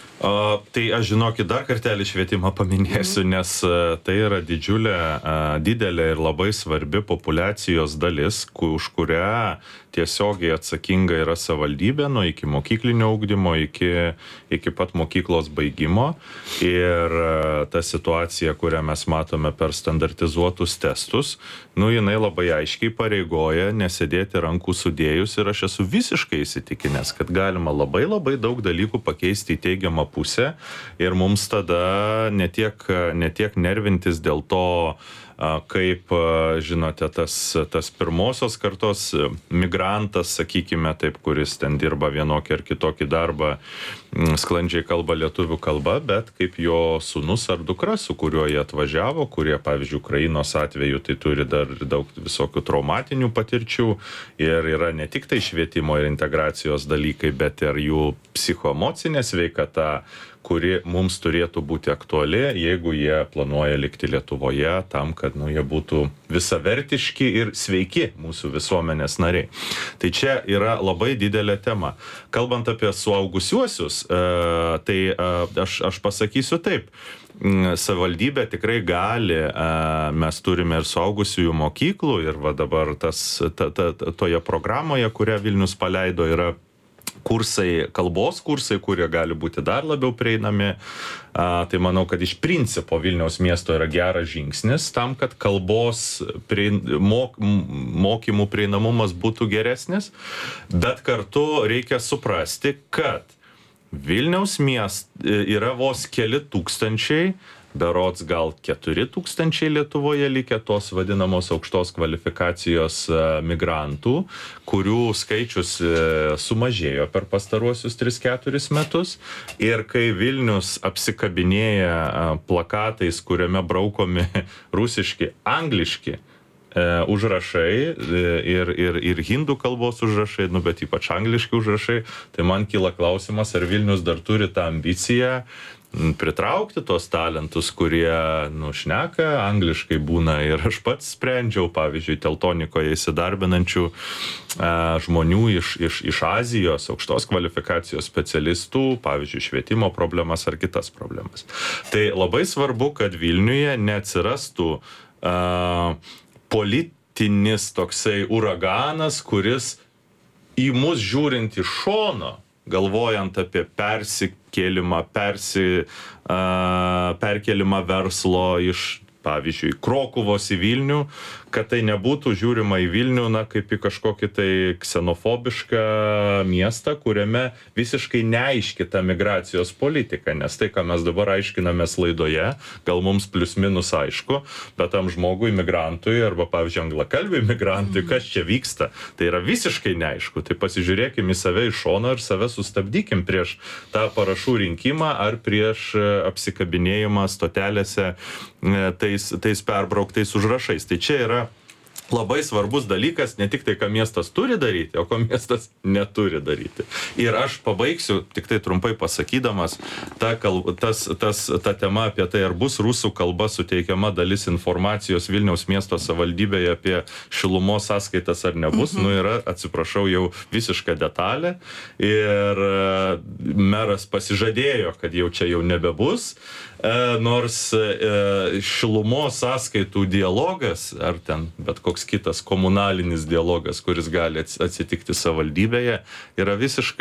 Tai aš žinokit, dar kartelį švietimą paminėsiu, nes tai yra didelė ir labai svarbi populiacijos dalis, už kurią tiesiogiai atsakinga yra savivaldybė nuo iki mokyklinio ugdymo, iki pat mokyklos baigimo. Ir ta situacija, kurią mes matome per standartizuotus testus, jinai labai aiškiai pareigoja nesėdėti rankų sudėjus ir aš esu visiškai įsitikinęs, kad galima labai daug dalykų pakeisti į teigiamą pusę ir mums tada ne tiek nervintis dėl to, kaip, žinote, tas pirmosios kartos migrantas, sakykime taip, kuris ten dirba vienokį ar kitokį darbą, sklandžiai kalba lietuvių kalba, bet kaip jo sūnus ar dukra, su kuriuo jie atvažiavo, kurie, pavyzdžiui, Ukrainos atveju, tai turi dar daug visokių traumatinių patirčių ir yra ne tik tai švietimo ir integracijos dalykai, bet ir jų psichoemocinė sveikata, kuri mums turėtų būti aktuali, jeigu jie planuoja likti Lietuvoje tam, kad jie būtų visavertiški ir sveiki mūsų visuomenės nariai. Tai čia yra labai didelė tema. Kalbant apie suaugusiuosius, tai aš pasakysiu taip. Savivaldybė tikrai gali, mes turime ir suaugusiųjų mokyklų ir va dabar toje programoje, kurią Vilnius paleido, yra kalbos kursai, kurie gali būti dar labiau prieinami. Tai manau, kad iš principo Vilniaus miesto yra geras žingsnis tam, kad kalbos mokymų prieinamumas būtų geresnis, bet kartu reikia suprasti, kad Vilniaus mieste yra vos keli tūkstančiai, berods gal 4,000 Lietuvoje likę tos vadinamos aukštos kvalifikacijos migrantų, kurių skaičius sumažėjo per pastaruosius 3-4 metus. Ir kai Vilnius apsikabinėja plakatais, kuriame braukomi rusiški, angliški užrašai ir hindų kalbos užrašai, bet ypač angliški užrašai, tai man kyla klausimas, ar Vilnius dar turi tą ambiciją pritraukti tos talentus, kurie šneka angliškai būna ir aš pats sprendžiau, pavyzdžiui, Teltonikoje įsidarbinančių žmonių iš Azijos, aukštos kvalifikacijos specialistų, pavyzdžiui, švietimo problemas ar kitas problemas. Tai labai svarbu, kad Vilniuje neatsirastų politinis toksai uraganas, kuris į mus žiūrint iš šono, galvojant apie perkelimą verslo iš, pavyzdžiui, Krokuvos į Vilnių, kad tai nebūtų žiūrima į Vilnių, kaip į kažkokį tai ksenofobišką miestą, kuriame visiškai neaiški ta migracijos politika, nes tai, ką mes dabar aiškinamės laidoje, gal mums plius minus aišku, bet tam žmogui, migrantui, arba, pavyzdžiui, anglakalbiui migrantui, kas čia vyksta, tai yra visiškai neaišku. Tai pasižiūrėkim į save iš šono ir save sustabdykim prieš tą parašų rinkimą ar prieš apsikabinėjimą stotelėse tais perbrauktais užrašais. Tai čia yra labai svarbus dalykas, ne tik tai, ką miestas turi daryti, o ko miestas neturi daryti. Ir aš pabaigsiu, tik tai trumpai pasakydamas, ta tema apie tai, ar bus rusų kalba suteikiama dalis informacijos Vilniaus miesto savivaldybėje apie šilumos sąskaitas ar nebus, yra, atsiprašau, jau visiška detalė. Ir meras pasižadėjo, kad jau čia jau nebebus, nors šilumos sąskaitų dialogas, ar ten bet koks kitas komunalinis dialogas, kuris gali atsitikti savivaldybėje, yra visiška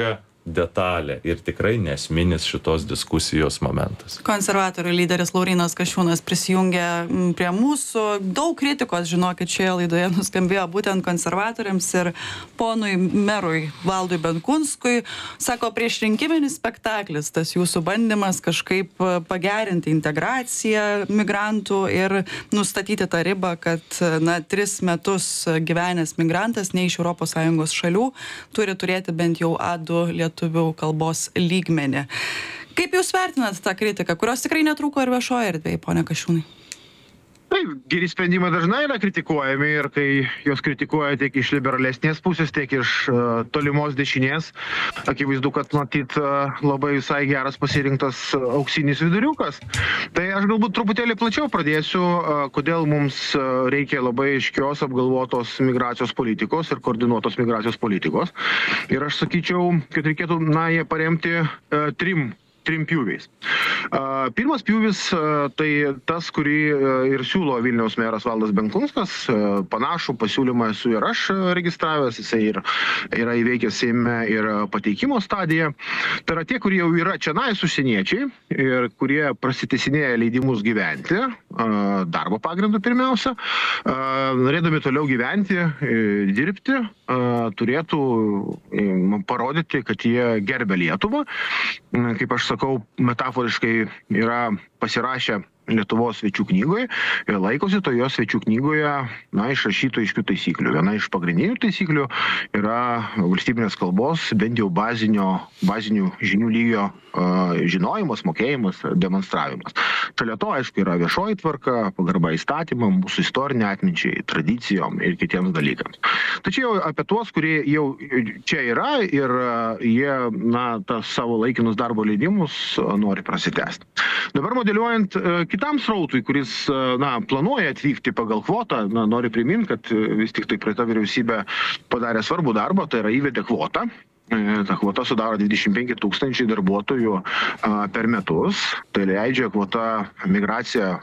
detalė ir tikrai nesminis šitos diskusijos momentas. Konservatorių lyderis Laurynas Kasčiūnas prisijungė prie mūsų. Daug kritikos, žinokit, šioje laidoje nuskambėjo būtent konservatoriams ir ponui merui Valdui Benkunskui. Sako, priešrinkiminis spektaklis, tas jūsų bandymas kažkaip pagerinti integraciją migrantų ir nustatyti tą ribą, kad 3 metus gyvenęs migrantas ne iš ES šalių turi turėti bent jau A2 lietuvių kalbos lygmenį. Kaip jūs vertinat tą kritiką, kurios tikrai netrūko ir viešoje erdvėje, ponia Kasčiūnai? Taip, geri sprendimai dažnai yra kritikuojami ir kai jos kritikuoja tiek iš liberalesnės pusės, tiek iš tolimos dešinės, akivaizdu, kad matyt labai visai geras pasirinktas auksinis viduriukas. Tai aš galbūt truputėlį plačiau pradėsiu, kodėl mums reikia labai aiškios apgalvotos migracijos politikos ir koordinuotos migracijos politikos. Ir aš sakyčiau, kad reikėtų ją paremti trim pjūviais. Pirmas pjūvis tai tas, kurį ir siūlo Vilniaus meras Valdas Benkunskas. Panašų pasiūlymą esu ir aš registravęs, jisai yra įveikęs Seime ir pateikimo stadiją. Tai yra tie, kurie jau yra čionais užsieniečiai ir kurie prasitęsinėja leidimus gyventi, darbo pagrindu pirmiausia, norėdami toliau gyventi, dirbti, turėtų parodyti, kad jie gerbia Lietuvą. Kaip aš sakau, metaforiškai yra pasirašę Lietuvos svečių knygoje ir laikosi toje svečių knygoje išrašytų aiškių taisyklių. Viena iš pagrindinių taisyklių yra valstybinės kalbos, bent jau bazinių žinių lygio žinojimas, mokėjimas, demonstravimas. Šalia to, aišku, yra viešoji tvarka, pagarba įstatymam, mūsų istorinė atminčiai, tradicijom ir kitiems dalykams. Tačiau apie tuos, kurie jau čia yra ir jie tas savo laikinus darbo leidimus nori prasitęsti. Dabar modeliuojant kitam srautui, kuris planuoja atvykti pagal kvotą, noriu priminti, kad vis tik tai praeita vyriausybė padarė svarbų darbą, tai yra įvedė kvotą. Ta kvota sudaro 25 000 darbuotojų per metus. Tai leidžia kvota migraciją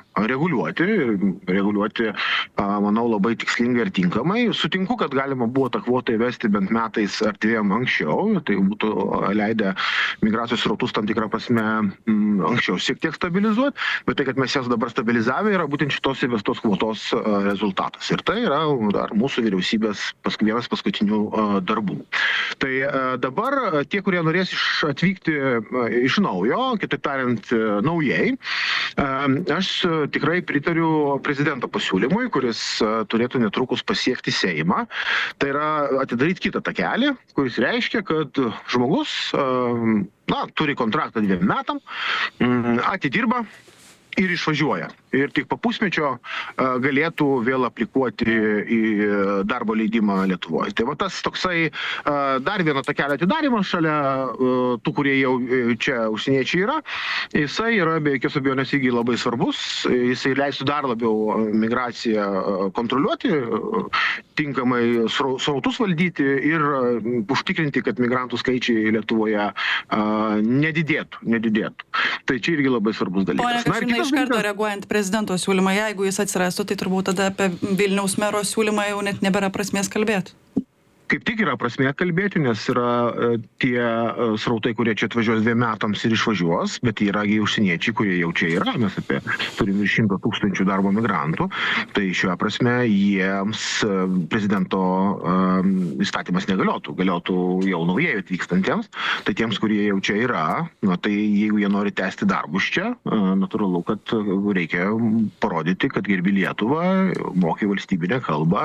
reguliuoti, manau, labai tikslingai ir tinkamai. Sutinku, kad galima buvo tą kvotą įvesti bent metais ar 2 anksčiau. Tai būtų leidę migracijos srautus tam tikrą prasme anksčiau šiek tiek stabilizuoti. Bet tai, kad mes jas dabar stabilizavę, yra būtent šitos įvestos kvotos rezultatas. Ir tai yra dar mūsų vyriausybės vienas paskutinių darbų. Tai dabar tie, kurie norės atvykti iš naujo, kitaip tariant, naujai, aš tikrai pritariu prezidento pasiūlymui, kuris turėtų netrukus pasiekti Seimą. Tai yra atidaryti kitą takelį, kuris reiškia, kad žmogus turi kontraktą 2 metam, atidirba ir išvažiuoja. Ir tik po pusmečio galėtų vėl aplikuoti į darbo leidimą Lietuvoje. Tai va tas toksai dar vieno takelio atidarimas šalia tų, kurie jau čia užsieniečiai yra. Jisai yra be jokios abejonės irgi labai svarbus. Jisai leistų dar labiau migraciją kontroliuoti, tinkamai srautus valdyti ir užtikrinti, kad migrantų skaičiai Lietuvoje nedidėtų. Tai čia irgi labai svarbus dalykas. Pone Kasčiūnai, iš karto reaguojant prezidento siūlymą, jeigu jis atsirastų, tai turbūt tada apie Vilniaus mero siūlymą jau net nebėra prasmės kalbėti. Kaip tik yra prasmė kalbėti, nes yra tie srautai, kurie čia atvažiuos 2 metams ir išvažiuos, bet yra užsieniečiai, kurie jau čia yra. Mes turime 100 000 darbo migrantų. Tai šiuo prasme jiems prezidento įstatymas negaliotų. Galiotų jau naujai atvykstantiems. Tai tiems, kurie jau čia yra, tai jeigu jie nori tęsti darbus čia, natūralu, kad reikia parodyti, kad gerbi Lietuvą, moki valstybinę kalbą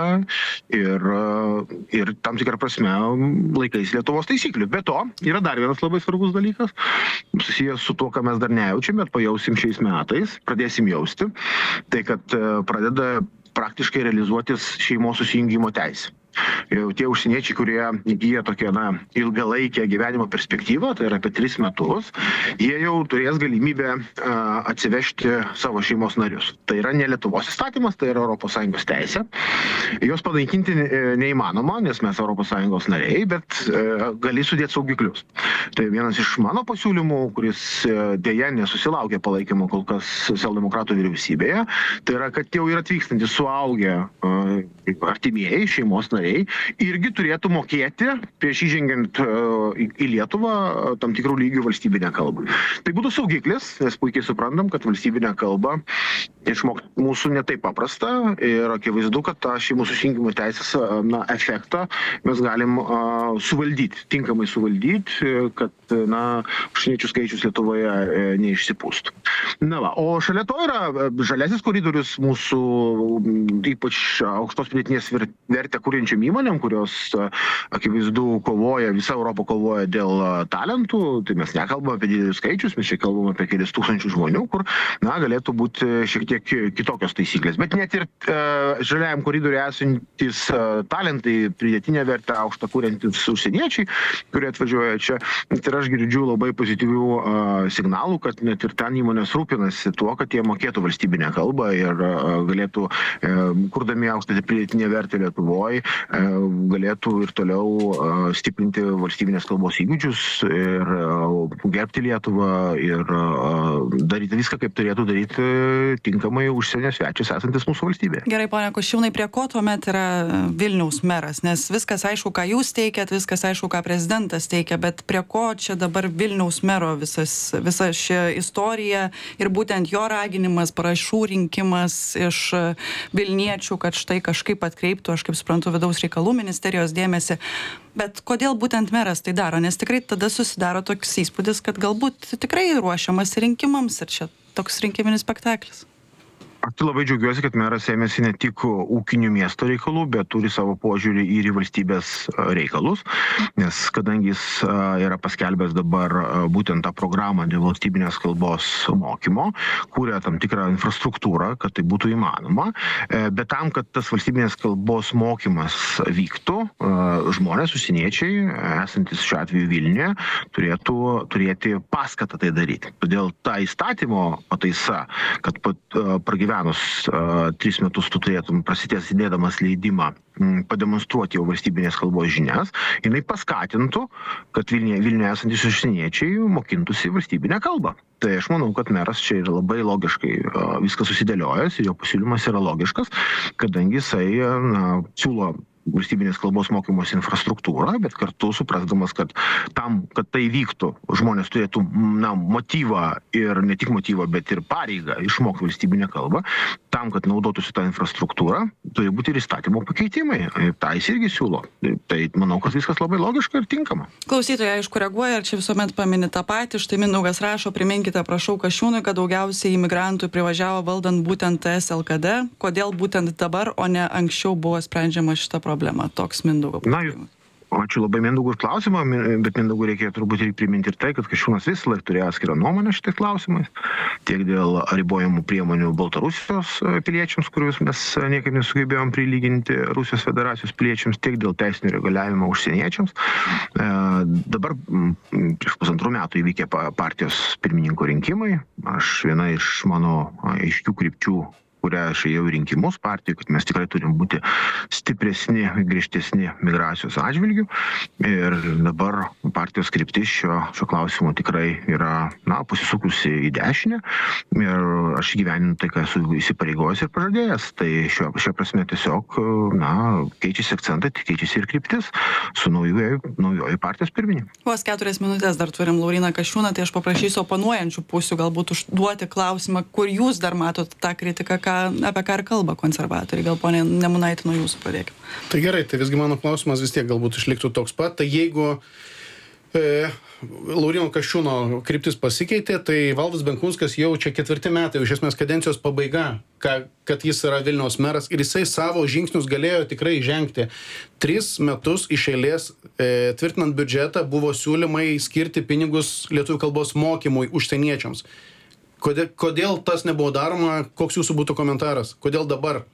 ir tam tikrą prasme laikais Lietuvos taisyklių. Be to, yra dar vienas labai svarbus dalykas, susijęs su tuo, ką mes dar nejaučiam, bet pajausim šiais metais, pradėsim jausti, tai kad pradeda praktiškai realizuotis šeimos susijungimo teisė. Jau tie užsieniečiai, kurie įgyja tokią ilgalaikę gyvenimo perspektyvą, tai yra apie 3 metus, jie jau turės galimybę atsivežti savo šeimos narius. Tai yra ne Lietuvos įstatymas, tai yra ES teisė. Jos panaikinti neįmanoma, nes mes ES nariai, bet gali sudėti saugiklius. Tai vienas iš mano pasiūlymų, kuris dėja nesusilaukė palaikymo kol kas socialdemokratų vyriausybėje, tai yra, kad jau yra atvykstantys suaugę artimieji šeimos nariai, nariai irgi turėtų mokėti prieš įžengiant į Lietuvą tam tikrų lygių valstybinę kalbą. Tai būtų saugiklis, nes puikiai suprantam, kad valstybinę kalbą išmokti mūsų netaip paprasta ir akivaizdu, kad tą šeimų susijungimo teisės efektą mes galim suvaldyti, tinkamai suvaldyti, kad užsieniečių skaičius Lietuvoje neišsipūstų. O šalia to yra žaliasis koridorius mūsų ypač aukštos pridėtinės vertę kuriančiom įmonėm, kurios akivaizdu kovoja, visa Europa kovoja dėl talentų, tai mes nekalbame apie didelius skaičius, mes čia kalbame apie kelis tūkstančių žmonių, kur galėtų būti šiek tiek kitokios taisyklės. Bet net ir žaliajam koridoriui esantis talentai, pridėtinę vertę aukštą kuriantis užsieniečiai, kurie atvažiuoja čia, ir aš girdžiu labai pozityvių signalų, kad net ir ten įmonės rūpinasi tuo, kad jie mokėtų valstybinę kalbą ir galėtų, kurdami aukštą pridėtinę vertę Lietuvoje, galėtų ir toliau stiprinti valstybinės kalbos įgūdžius ir gerbti Lietuvą ir daryti viską, kaip turėtų daryti tinkamai užsienio svečius esantis mūsų valstybėje. Gerai, ponia Kasčiūnai, prie ko tuomet yra Vilniaus meras? Nes viskas aišku, ką jūs teikiat, viskas aišku, ką prezidentas teikia, bet prie ko čia dabar Vilniaus mero visa ši istorija ir būtent jo raginimas, parašų rinkimas iš vilniečių, kad štai kažkaip atkreiptų, aš kaip suprantu, vidaus reikalų ministerijos dėmesį. Bet kodėl būtent meras tai daro? Nes tikrai tada susidaro toks įspūdis, kad galbūt tikrai ruošiamas rinkimams ir čia toks rinkiminis spektaklis. Aš labai džiaugiuosi, kad meras ėmėsi ne tik ūkinių miesto reikalų, bet turi savo požiūrį ir į valstybės reikalus, nes kadangi jis yra paskelbęs dabar būtent tą programą dėl valstybinės kalbos mokymo, kūrė tam tikrą infrastruktūrą, kad tai būtų įmanoma, bet tam, kad tas valstybinės kalbos mokymas vyktų, žmonės, užsieniečiai, esantis šiuo atveju Vilniuje, turėtų turėti paskatą tai daryti. Todėl ta įstatymo pataisa, kad pragyvenus 3 metus tu turėtum prasidės įdėdamas leidimą pademonstruoti jau valstybinės kalbos žinias, jinai paskatintų, kad Vilniuje esantys užsieniečiai mokintųsi valstybinę kalbą. Tai aš manau, kad meras čia yra labai logiškai viskas susidėliojęs ir jo pasiūlymas yra logiškas, kadangi jisai siūlo valstybinės kalbos mokymos infrastruktūrą, bet kartu suprasdamas, kad tam, kad tai vyktų, žmonės turėtų motyvą ir ne tik motyvą, bet ir pareigą išmokti valstybinę kalbą, tam, kad naudotųsi tą infrastruktūrą, turi būti ir įstatymo pakeitimai. Tai jis irgi siūlo. Tai manau, kad viskas labai logiška ir tinkama. Klausytojai, aišku, reaguoja ir čia visuomet pamini tą patį. Štai Mindaugas rašo, priminkite, prašau, Kasčiūnui, kad daugiausiai imigrantų privažiavo valdant būtent SLKD. Kodėl būtent dabar, o ne anksčiau buvo sprendžiama šita problema? Toks Mindaugo klausimas. Ačiū labai Mindaugui už klausimą, bet Mindaugui reikia turbūt ir priminti ir tai, kad Kasčiūnas visą laiką turėjo atskirą nuomonę šitais klausimais, tiek dėl ribojamų priemonių Baltarusijos piliečiams, kuriuos mes niekaip nesugebėjom prilyginti Rusijos federacijos piliečiams, tiek dėl teisinio reguliavimo užsieniečiams. Dabar prieš 1,5 metų įvykę partijos pirmininko rinkimai. Viena iš mano aiškių krypčių, kurią aš ėjau į rinkimus partijų, kad mes tikrai turim būti stipresni, griežtesni migracijos atžvilgių. Ir dabar partijos kryptis šio klausimu tikrai yra pasisukusi į dešinę. Ir aš gyveninu tai, ką esu įsipareigojęs ir pažadėjęs. Tai šio prasme tiesiog keičiasi akcentai, keičiasi ir kryptis su naujoji partijos pirmininku. Vos 4 minutės dar turim Lauryną Kasčiūną, tai aš paprašysiu oponuojančių pusių galbūt užduoti klausimą, kur jūs dar matot tą kritiką, apie ką ir kalba konservatoriai. Gal, ponė Nemunaitė, nuo jūsų pradėkime. Tai gerai, tai visgi mano klausimas vis tiek galbūt išliktų toks pat. Tai jeigu Lauryno Kasčiūno kryptis pasikeitė, tai Valdas Benkunskas jau čia 4 metai, iš esmės kadencijos pabaiga, kad jis yra Vilniaus meras ir jisai savo žingsnius galėjo tikrai žengti. 3 metus iš eilės tvirtinant biudžetą buvo siūlymai skirti pinigus lietuvių kalbos mokymui užsieniečiams. Kodėl tas nebuvo daroma? Koks jūsų būtų komentaras? Kodėl dabar?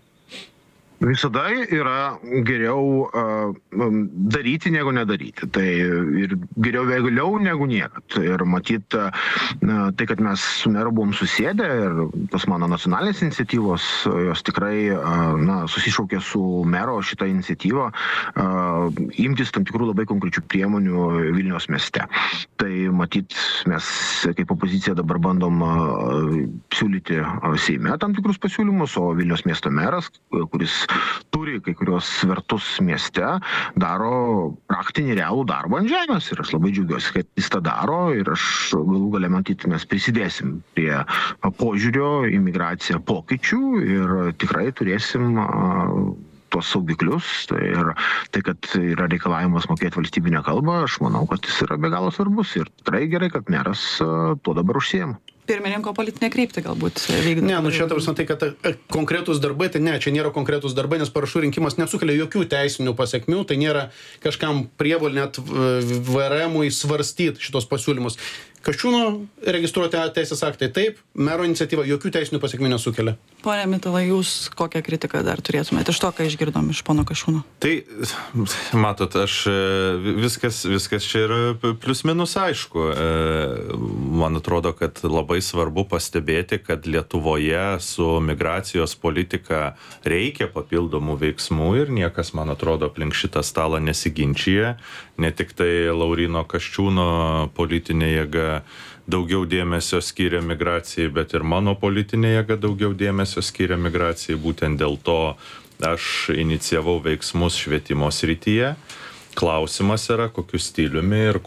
Visada yra geriau daryti negu nedaryti. Tai ir geriau vėliau negu niekad. Ir matyt, tai, kad mes su meru buvom susėdę ir tos mano nacionalinės iniciatyvos, jos tikrai susišaukė su mero šitą iniciatyvą imtis tam tikrų labai konkrečių priemonių Vilniaus mieste. Tai matyt, mes kaip opozicija dabar bandom siūlyti Seime tam tikrus pasiūlymus, o Vilniaus miesto meras, kuris turi kai kurios svertus mieste, daro praktinį realų darbą ant žemės. Ir aš labai džiaugiuosi, kad jis tą daro ir aš galų gale matyti mes prisidėsim prie požiūrio į migraciją pokyčių ir tikrai turėsim tuos saugiklius ir tai, kad yra reikalavimas mokėti valstybinę kalbą, aš manau, kad jis yra be galo svarbus ir tikrai gerai, kad meras tuo dabar užsiema. Pirmininko politinė kryptį galbūt vykdyti. Ne, čia ta prasme tai, kad konkretus darbai, tai ne, čia nėra konkretus darbai, nes parašų rinkimas nesukelia jokių teisinių pasiekmių, tai nėra kažkam prievolė net VRM-ui svarstyti šitos pasiūlymus. Kasčiūno registruoti teisės aktai taip, mero iniciatyva jokių teisinių pasiekmių nesukelia. Pone Mitalai, jūs kokią kritiką dar turėtumėte iš to, ką išgirdom iš pono Kasčiūno? Tai, matot, viskas čia yra plius minus aišku. Man atrodo, kad labai svarbu pastebėti, kad Lietuvoje su migracijos politika reikia papildomų veiksmų ir niekas, man atrodo, aplink šitą stalą nesiginčyje. Ne tik tai Lauryno Kasčiūno politinė jėga daugiau dėmesio skiria migracijai, bet ir mano politinė jėga daugiau dėmesio skiria migracijai. Būtent dėl to aš inicijavau veiksmus švietimo srityje. Klausimas yra, kokiu stiliumi ir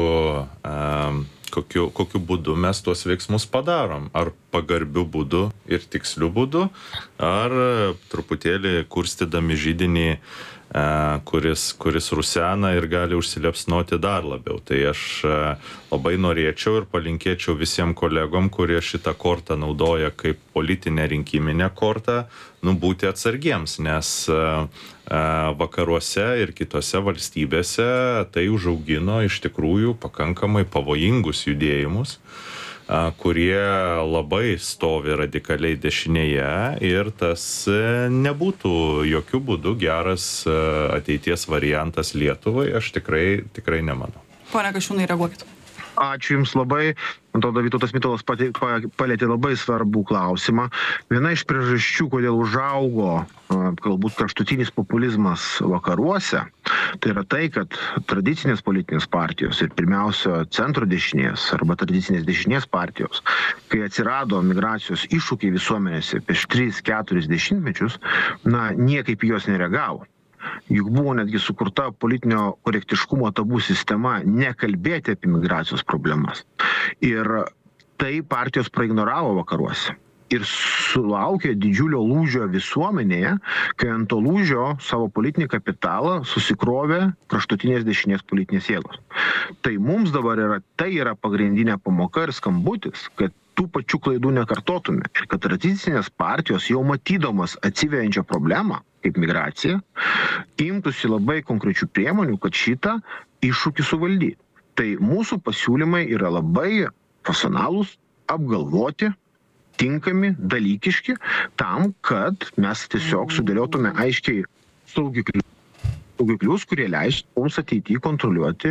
kokiu būdu mes tuos veiksmus padarom. Ar pagarbiu būdu ir tiksliu būdu, ar truputėlį kurstydami židinį, kuris rusena ir gali užsiliepsnoti dar labiau. Tai aš labai norėčiau ir palinkėčiau visiems kolegom, kurie šitą kortą naudoja kaip politinę rinkiminę kortą, būti atsargiems, nes vakaruose ir kitose valstybėse tai užaugino iš tikrųjų pakankamai pavojingus judėjimus, kurie labai stovi radikaliai dešinėje ir tas nebūtų jokių būdų geras ateities variantas Lietuvai, aš tikrai nemanau. Pone Kasčiūnai, reaguokit. Ačiū Jums labai. Man atrodo, Vytautas Mitalas palėtė labai svarbų klausimą. Viena iš priežasčių, kodėl užaugo galbūt kraštutinis populizmas vakaruose, tai yra tai, kad tradicinės politinės partijos ir pirmiausia centro dešinės arba tradicinės dešinės partijos, kai atsirado migracijos iššūkiai visuomenėse prieš 3-4 dešimtmečius, niekaip jos nereagavo. Juk buvo netgi sukurta politinio korektiškumo tabų sistema nekalbėti apie migracijos problemas. Ir tai partijos praignoravo vakaruose. Ir sulaukė didžiulio lūžio visuomenėje, kai ant to lūžio savo politinį kapitalą susikrovė kraštutinės dešinės politinės jėgos. Tai mums dabar yra pagrindinė pamoka ir skambutis, kad tų pačių klaidų nekartotume. Ir kad tradicinės partijos jau matydamas atsiveriančią problemą, kaip migracija, imtųsi labai konkrečių priemonių, kad šitą iššūkį suvaldyti. Tai mūsų pasiūlymai yra labai profesionalūs, apgalvoti, tinkami, dalykiški, tam, kad mes tiesiog sudėliotume aiškiai saugiklius, kurie leis mums ateityje kontroliuoti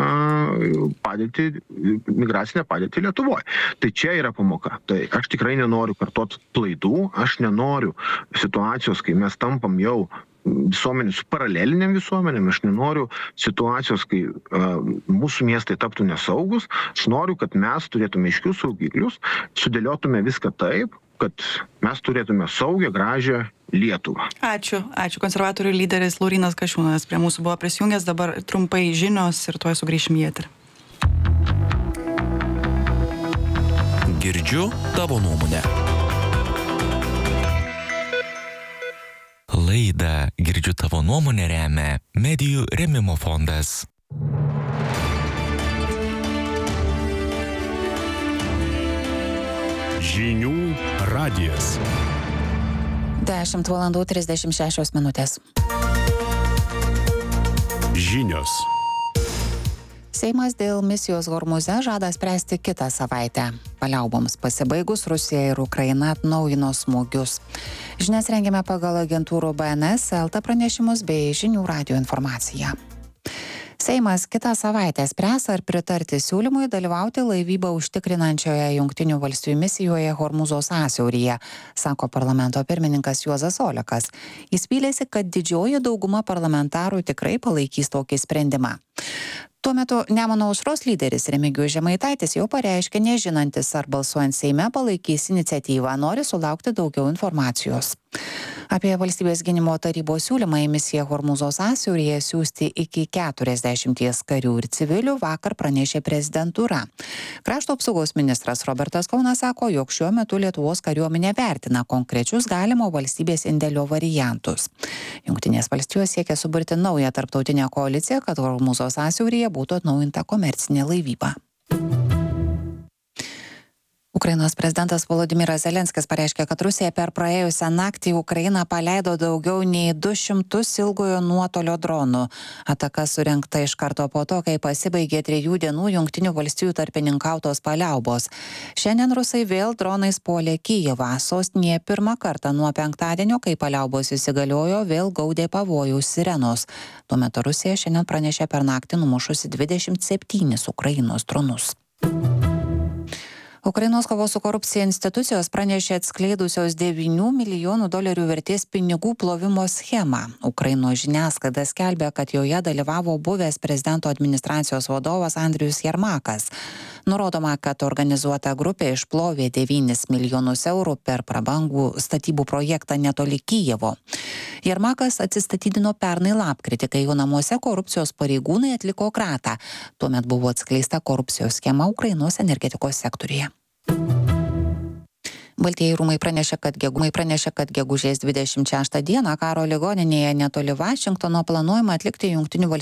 migracinę padėtį Lietuvoje. Tai čia yra pamoka. Tai aš tikrai nenoriu kartoti klaidų, aš nenoriu situacijos, kai mes tampam jau visuomenė su paraleliniam visuomenėm, aš nenoriu situacijos, kai mūsų miestai taptų nesaugus, aš noriu, kad mes turėtume aiškius saugiklius, sudėliotume viską taip, kad mes turėtume saugią, gražią Lietuvą. Ačiū. Konservatorių lyderis Laurynas Kasčiūnas prie mūsų buvo prisijungęs, dabar trumpai žinios ir tuoj sugrįšim į eterį. Girdžiu tavo nuomonę. Laidą Girdžiu tavo nuomonę remia Medijų rėmimo fondas. Žinių radijas. 10:36 minutės. Žinios. Seimas dėl misijos Hormuze žada spręsti kitą savaitę. Paliauboms pasibaigus, Rusija ir Ukraina atnaujino smūgius. Žinias rengiame pagal agentūrų BNS, LT pranešimus bei Žinių radijo informaciją. Seimas kitą savaitę spręs, ar pritarti siūlymui dalyvauti laivybą užtikrinančioje Jungtinių valstijų misijoje Hormuzo sąsiauryje, sako parlamento pirmininkas Juozas Olekas. Jis vylėsi, kad didžioji dauguma parlamentarų tikrai palaikys tokį sprendimą. Tuo metu Nemuno aušros lyderis Remigijus Žemaitaitis jau pareiškė nežinantis, ar balsuojant Seime palaikys iniciatyvą, nori sulaukti daugiau informacijos. Apie valstybės gynimo tarybos siūlymą į misiją Hormūzo sąsiauryje siųsti iki 40 karių ir civilių vakar pranešė prezidentūra. Krašto apsaugos ministras Robertas Kaunas sako, jog šiuo metu Lietuvos kariuomenė vertina konkrečius galimo valstybės indėlio variantus. Jungtinės valstijos siekia suburti naują tarptautinę koaliciją, kad Hormūzo sąsiauryje būtų atnaujinta komercinė laivyba. Ukrainos prezidentas Volodymyras Zelenskis pareiškė, kad Rusija per praėjusią naktį į Ukrainą paleido daugiau nei 200 ilgojo nuotolio dronų. Ataka surengta iš karto po to, kai pasibaigė 3 dienų Jungtinių valstijų tarpininkautos paliaubos. Šiandien rusai vėl dronais puolė Kijevą. Sostinėje pirmą kartą nuo penktadienio, kai paliaubos įsigaliojo, vėl gaudė pavojaus sirenos. Tuo metu Rusija šiandien pranešė per naktį numušusi 27 Ukrainos dronus. Ukrainos kovos su korupcija institucijos pranešė atskleidusios $9 milijonų vertės pinigų plovimo schemą. Ukrainos žiniasklaida skelbė, kad joje dalyvavo buvęs prezidento administracijos vadovas Andrius Jermakas. Nurodoma, kad organizuota grupė išplovė 9 milijonus eurų per prabangų statybų projektą netoli Kijevo. Jermakas atsistatydino pernai lapkritį, kai jo namuose korupcijos pareigūnai atliko kratą. Tuomet buvo atskleista korupcijos schema Ukrainos energetikos sektoriuje. Baltieji rūmai pranešė, kad gegužės 26 dieną karo ligoninėje netoli Vašingtono planuojama atlikti Jungtinių valstijų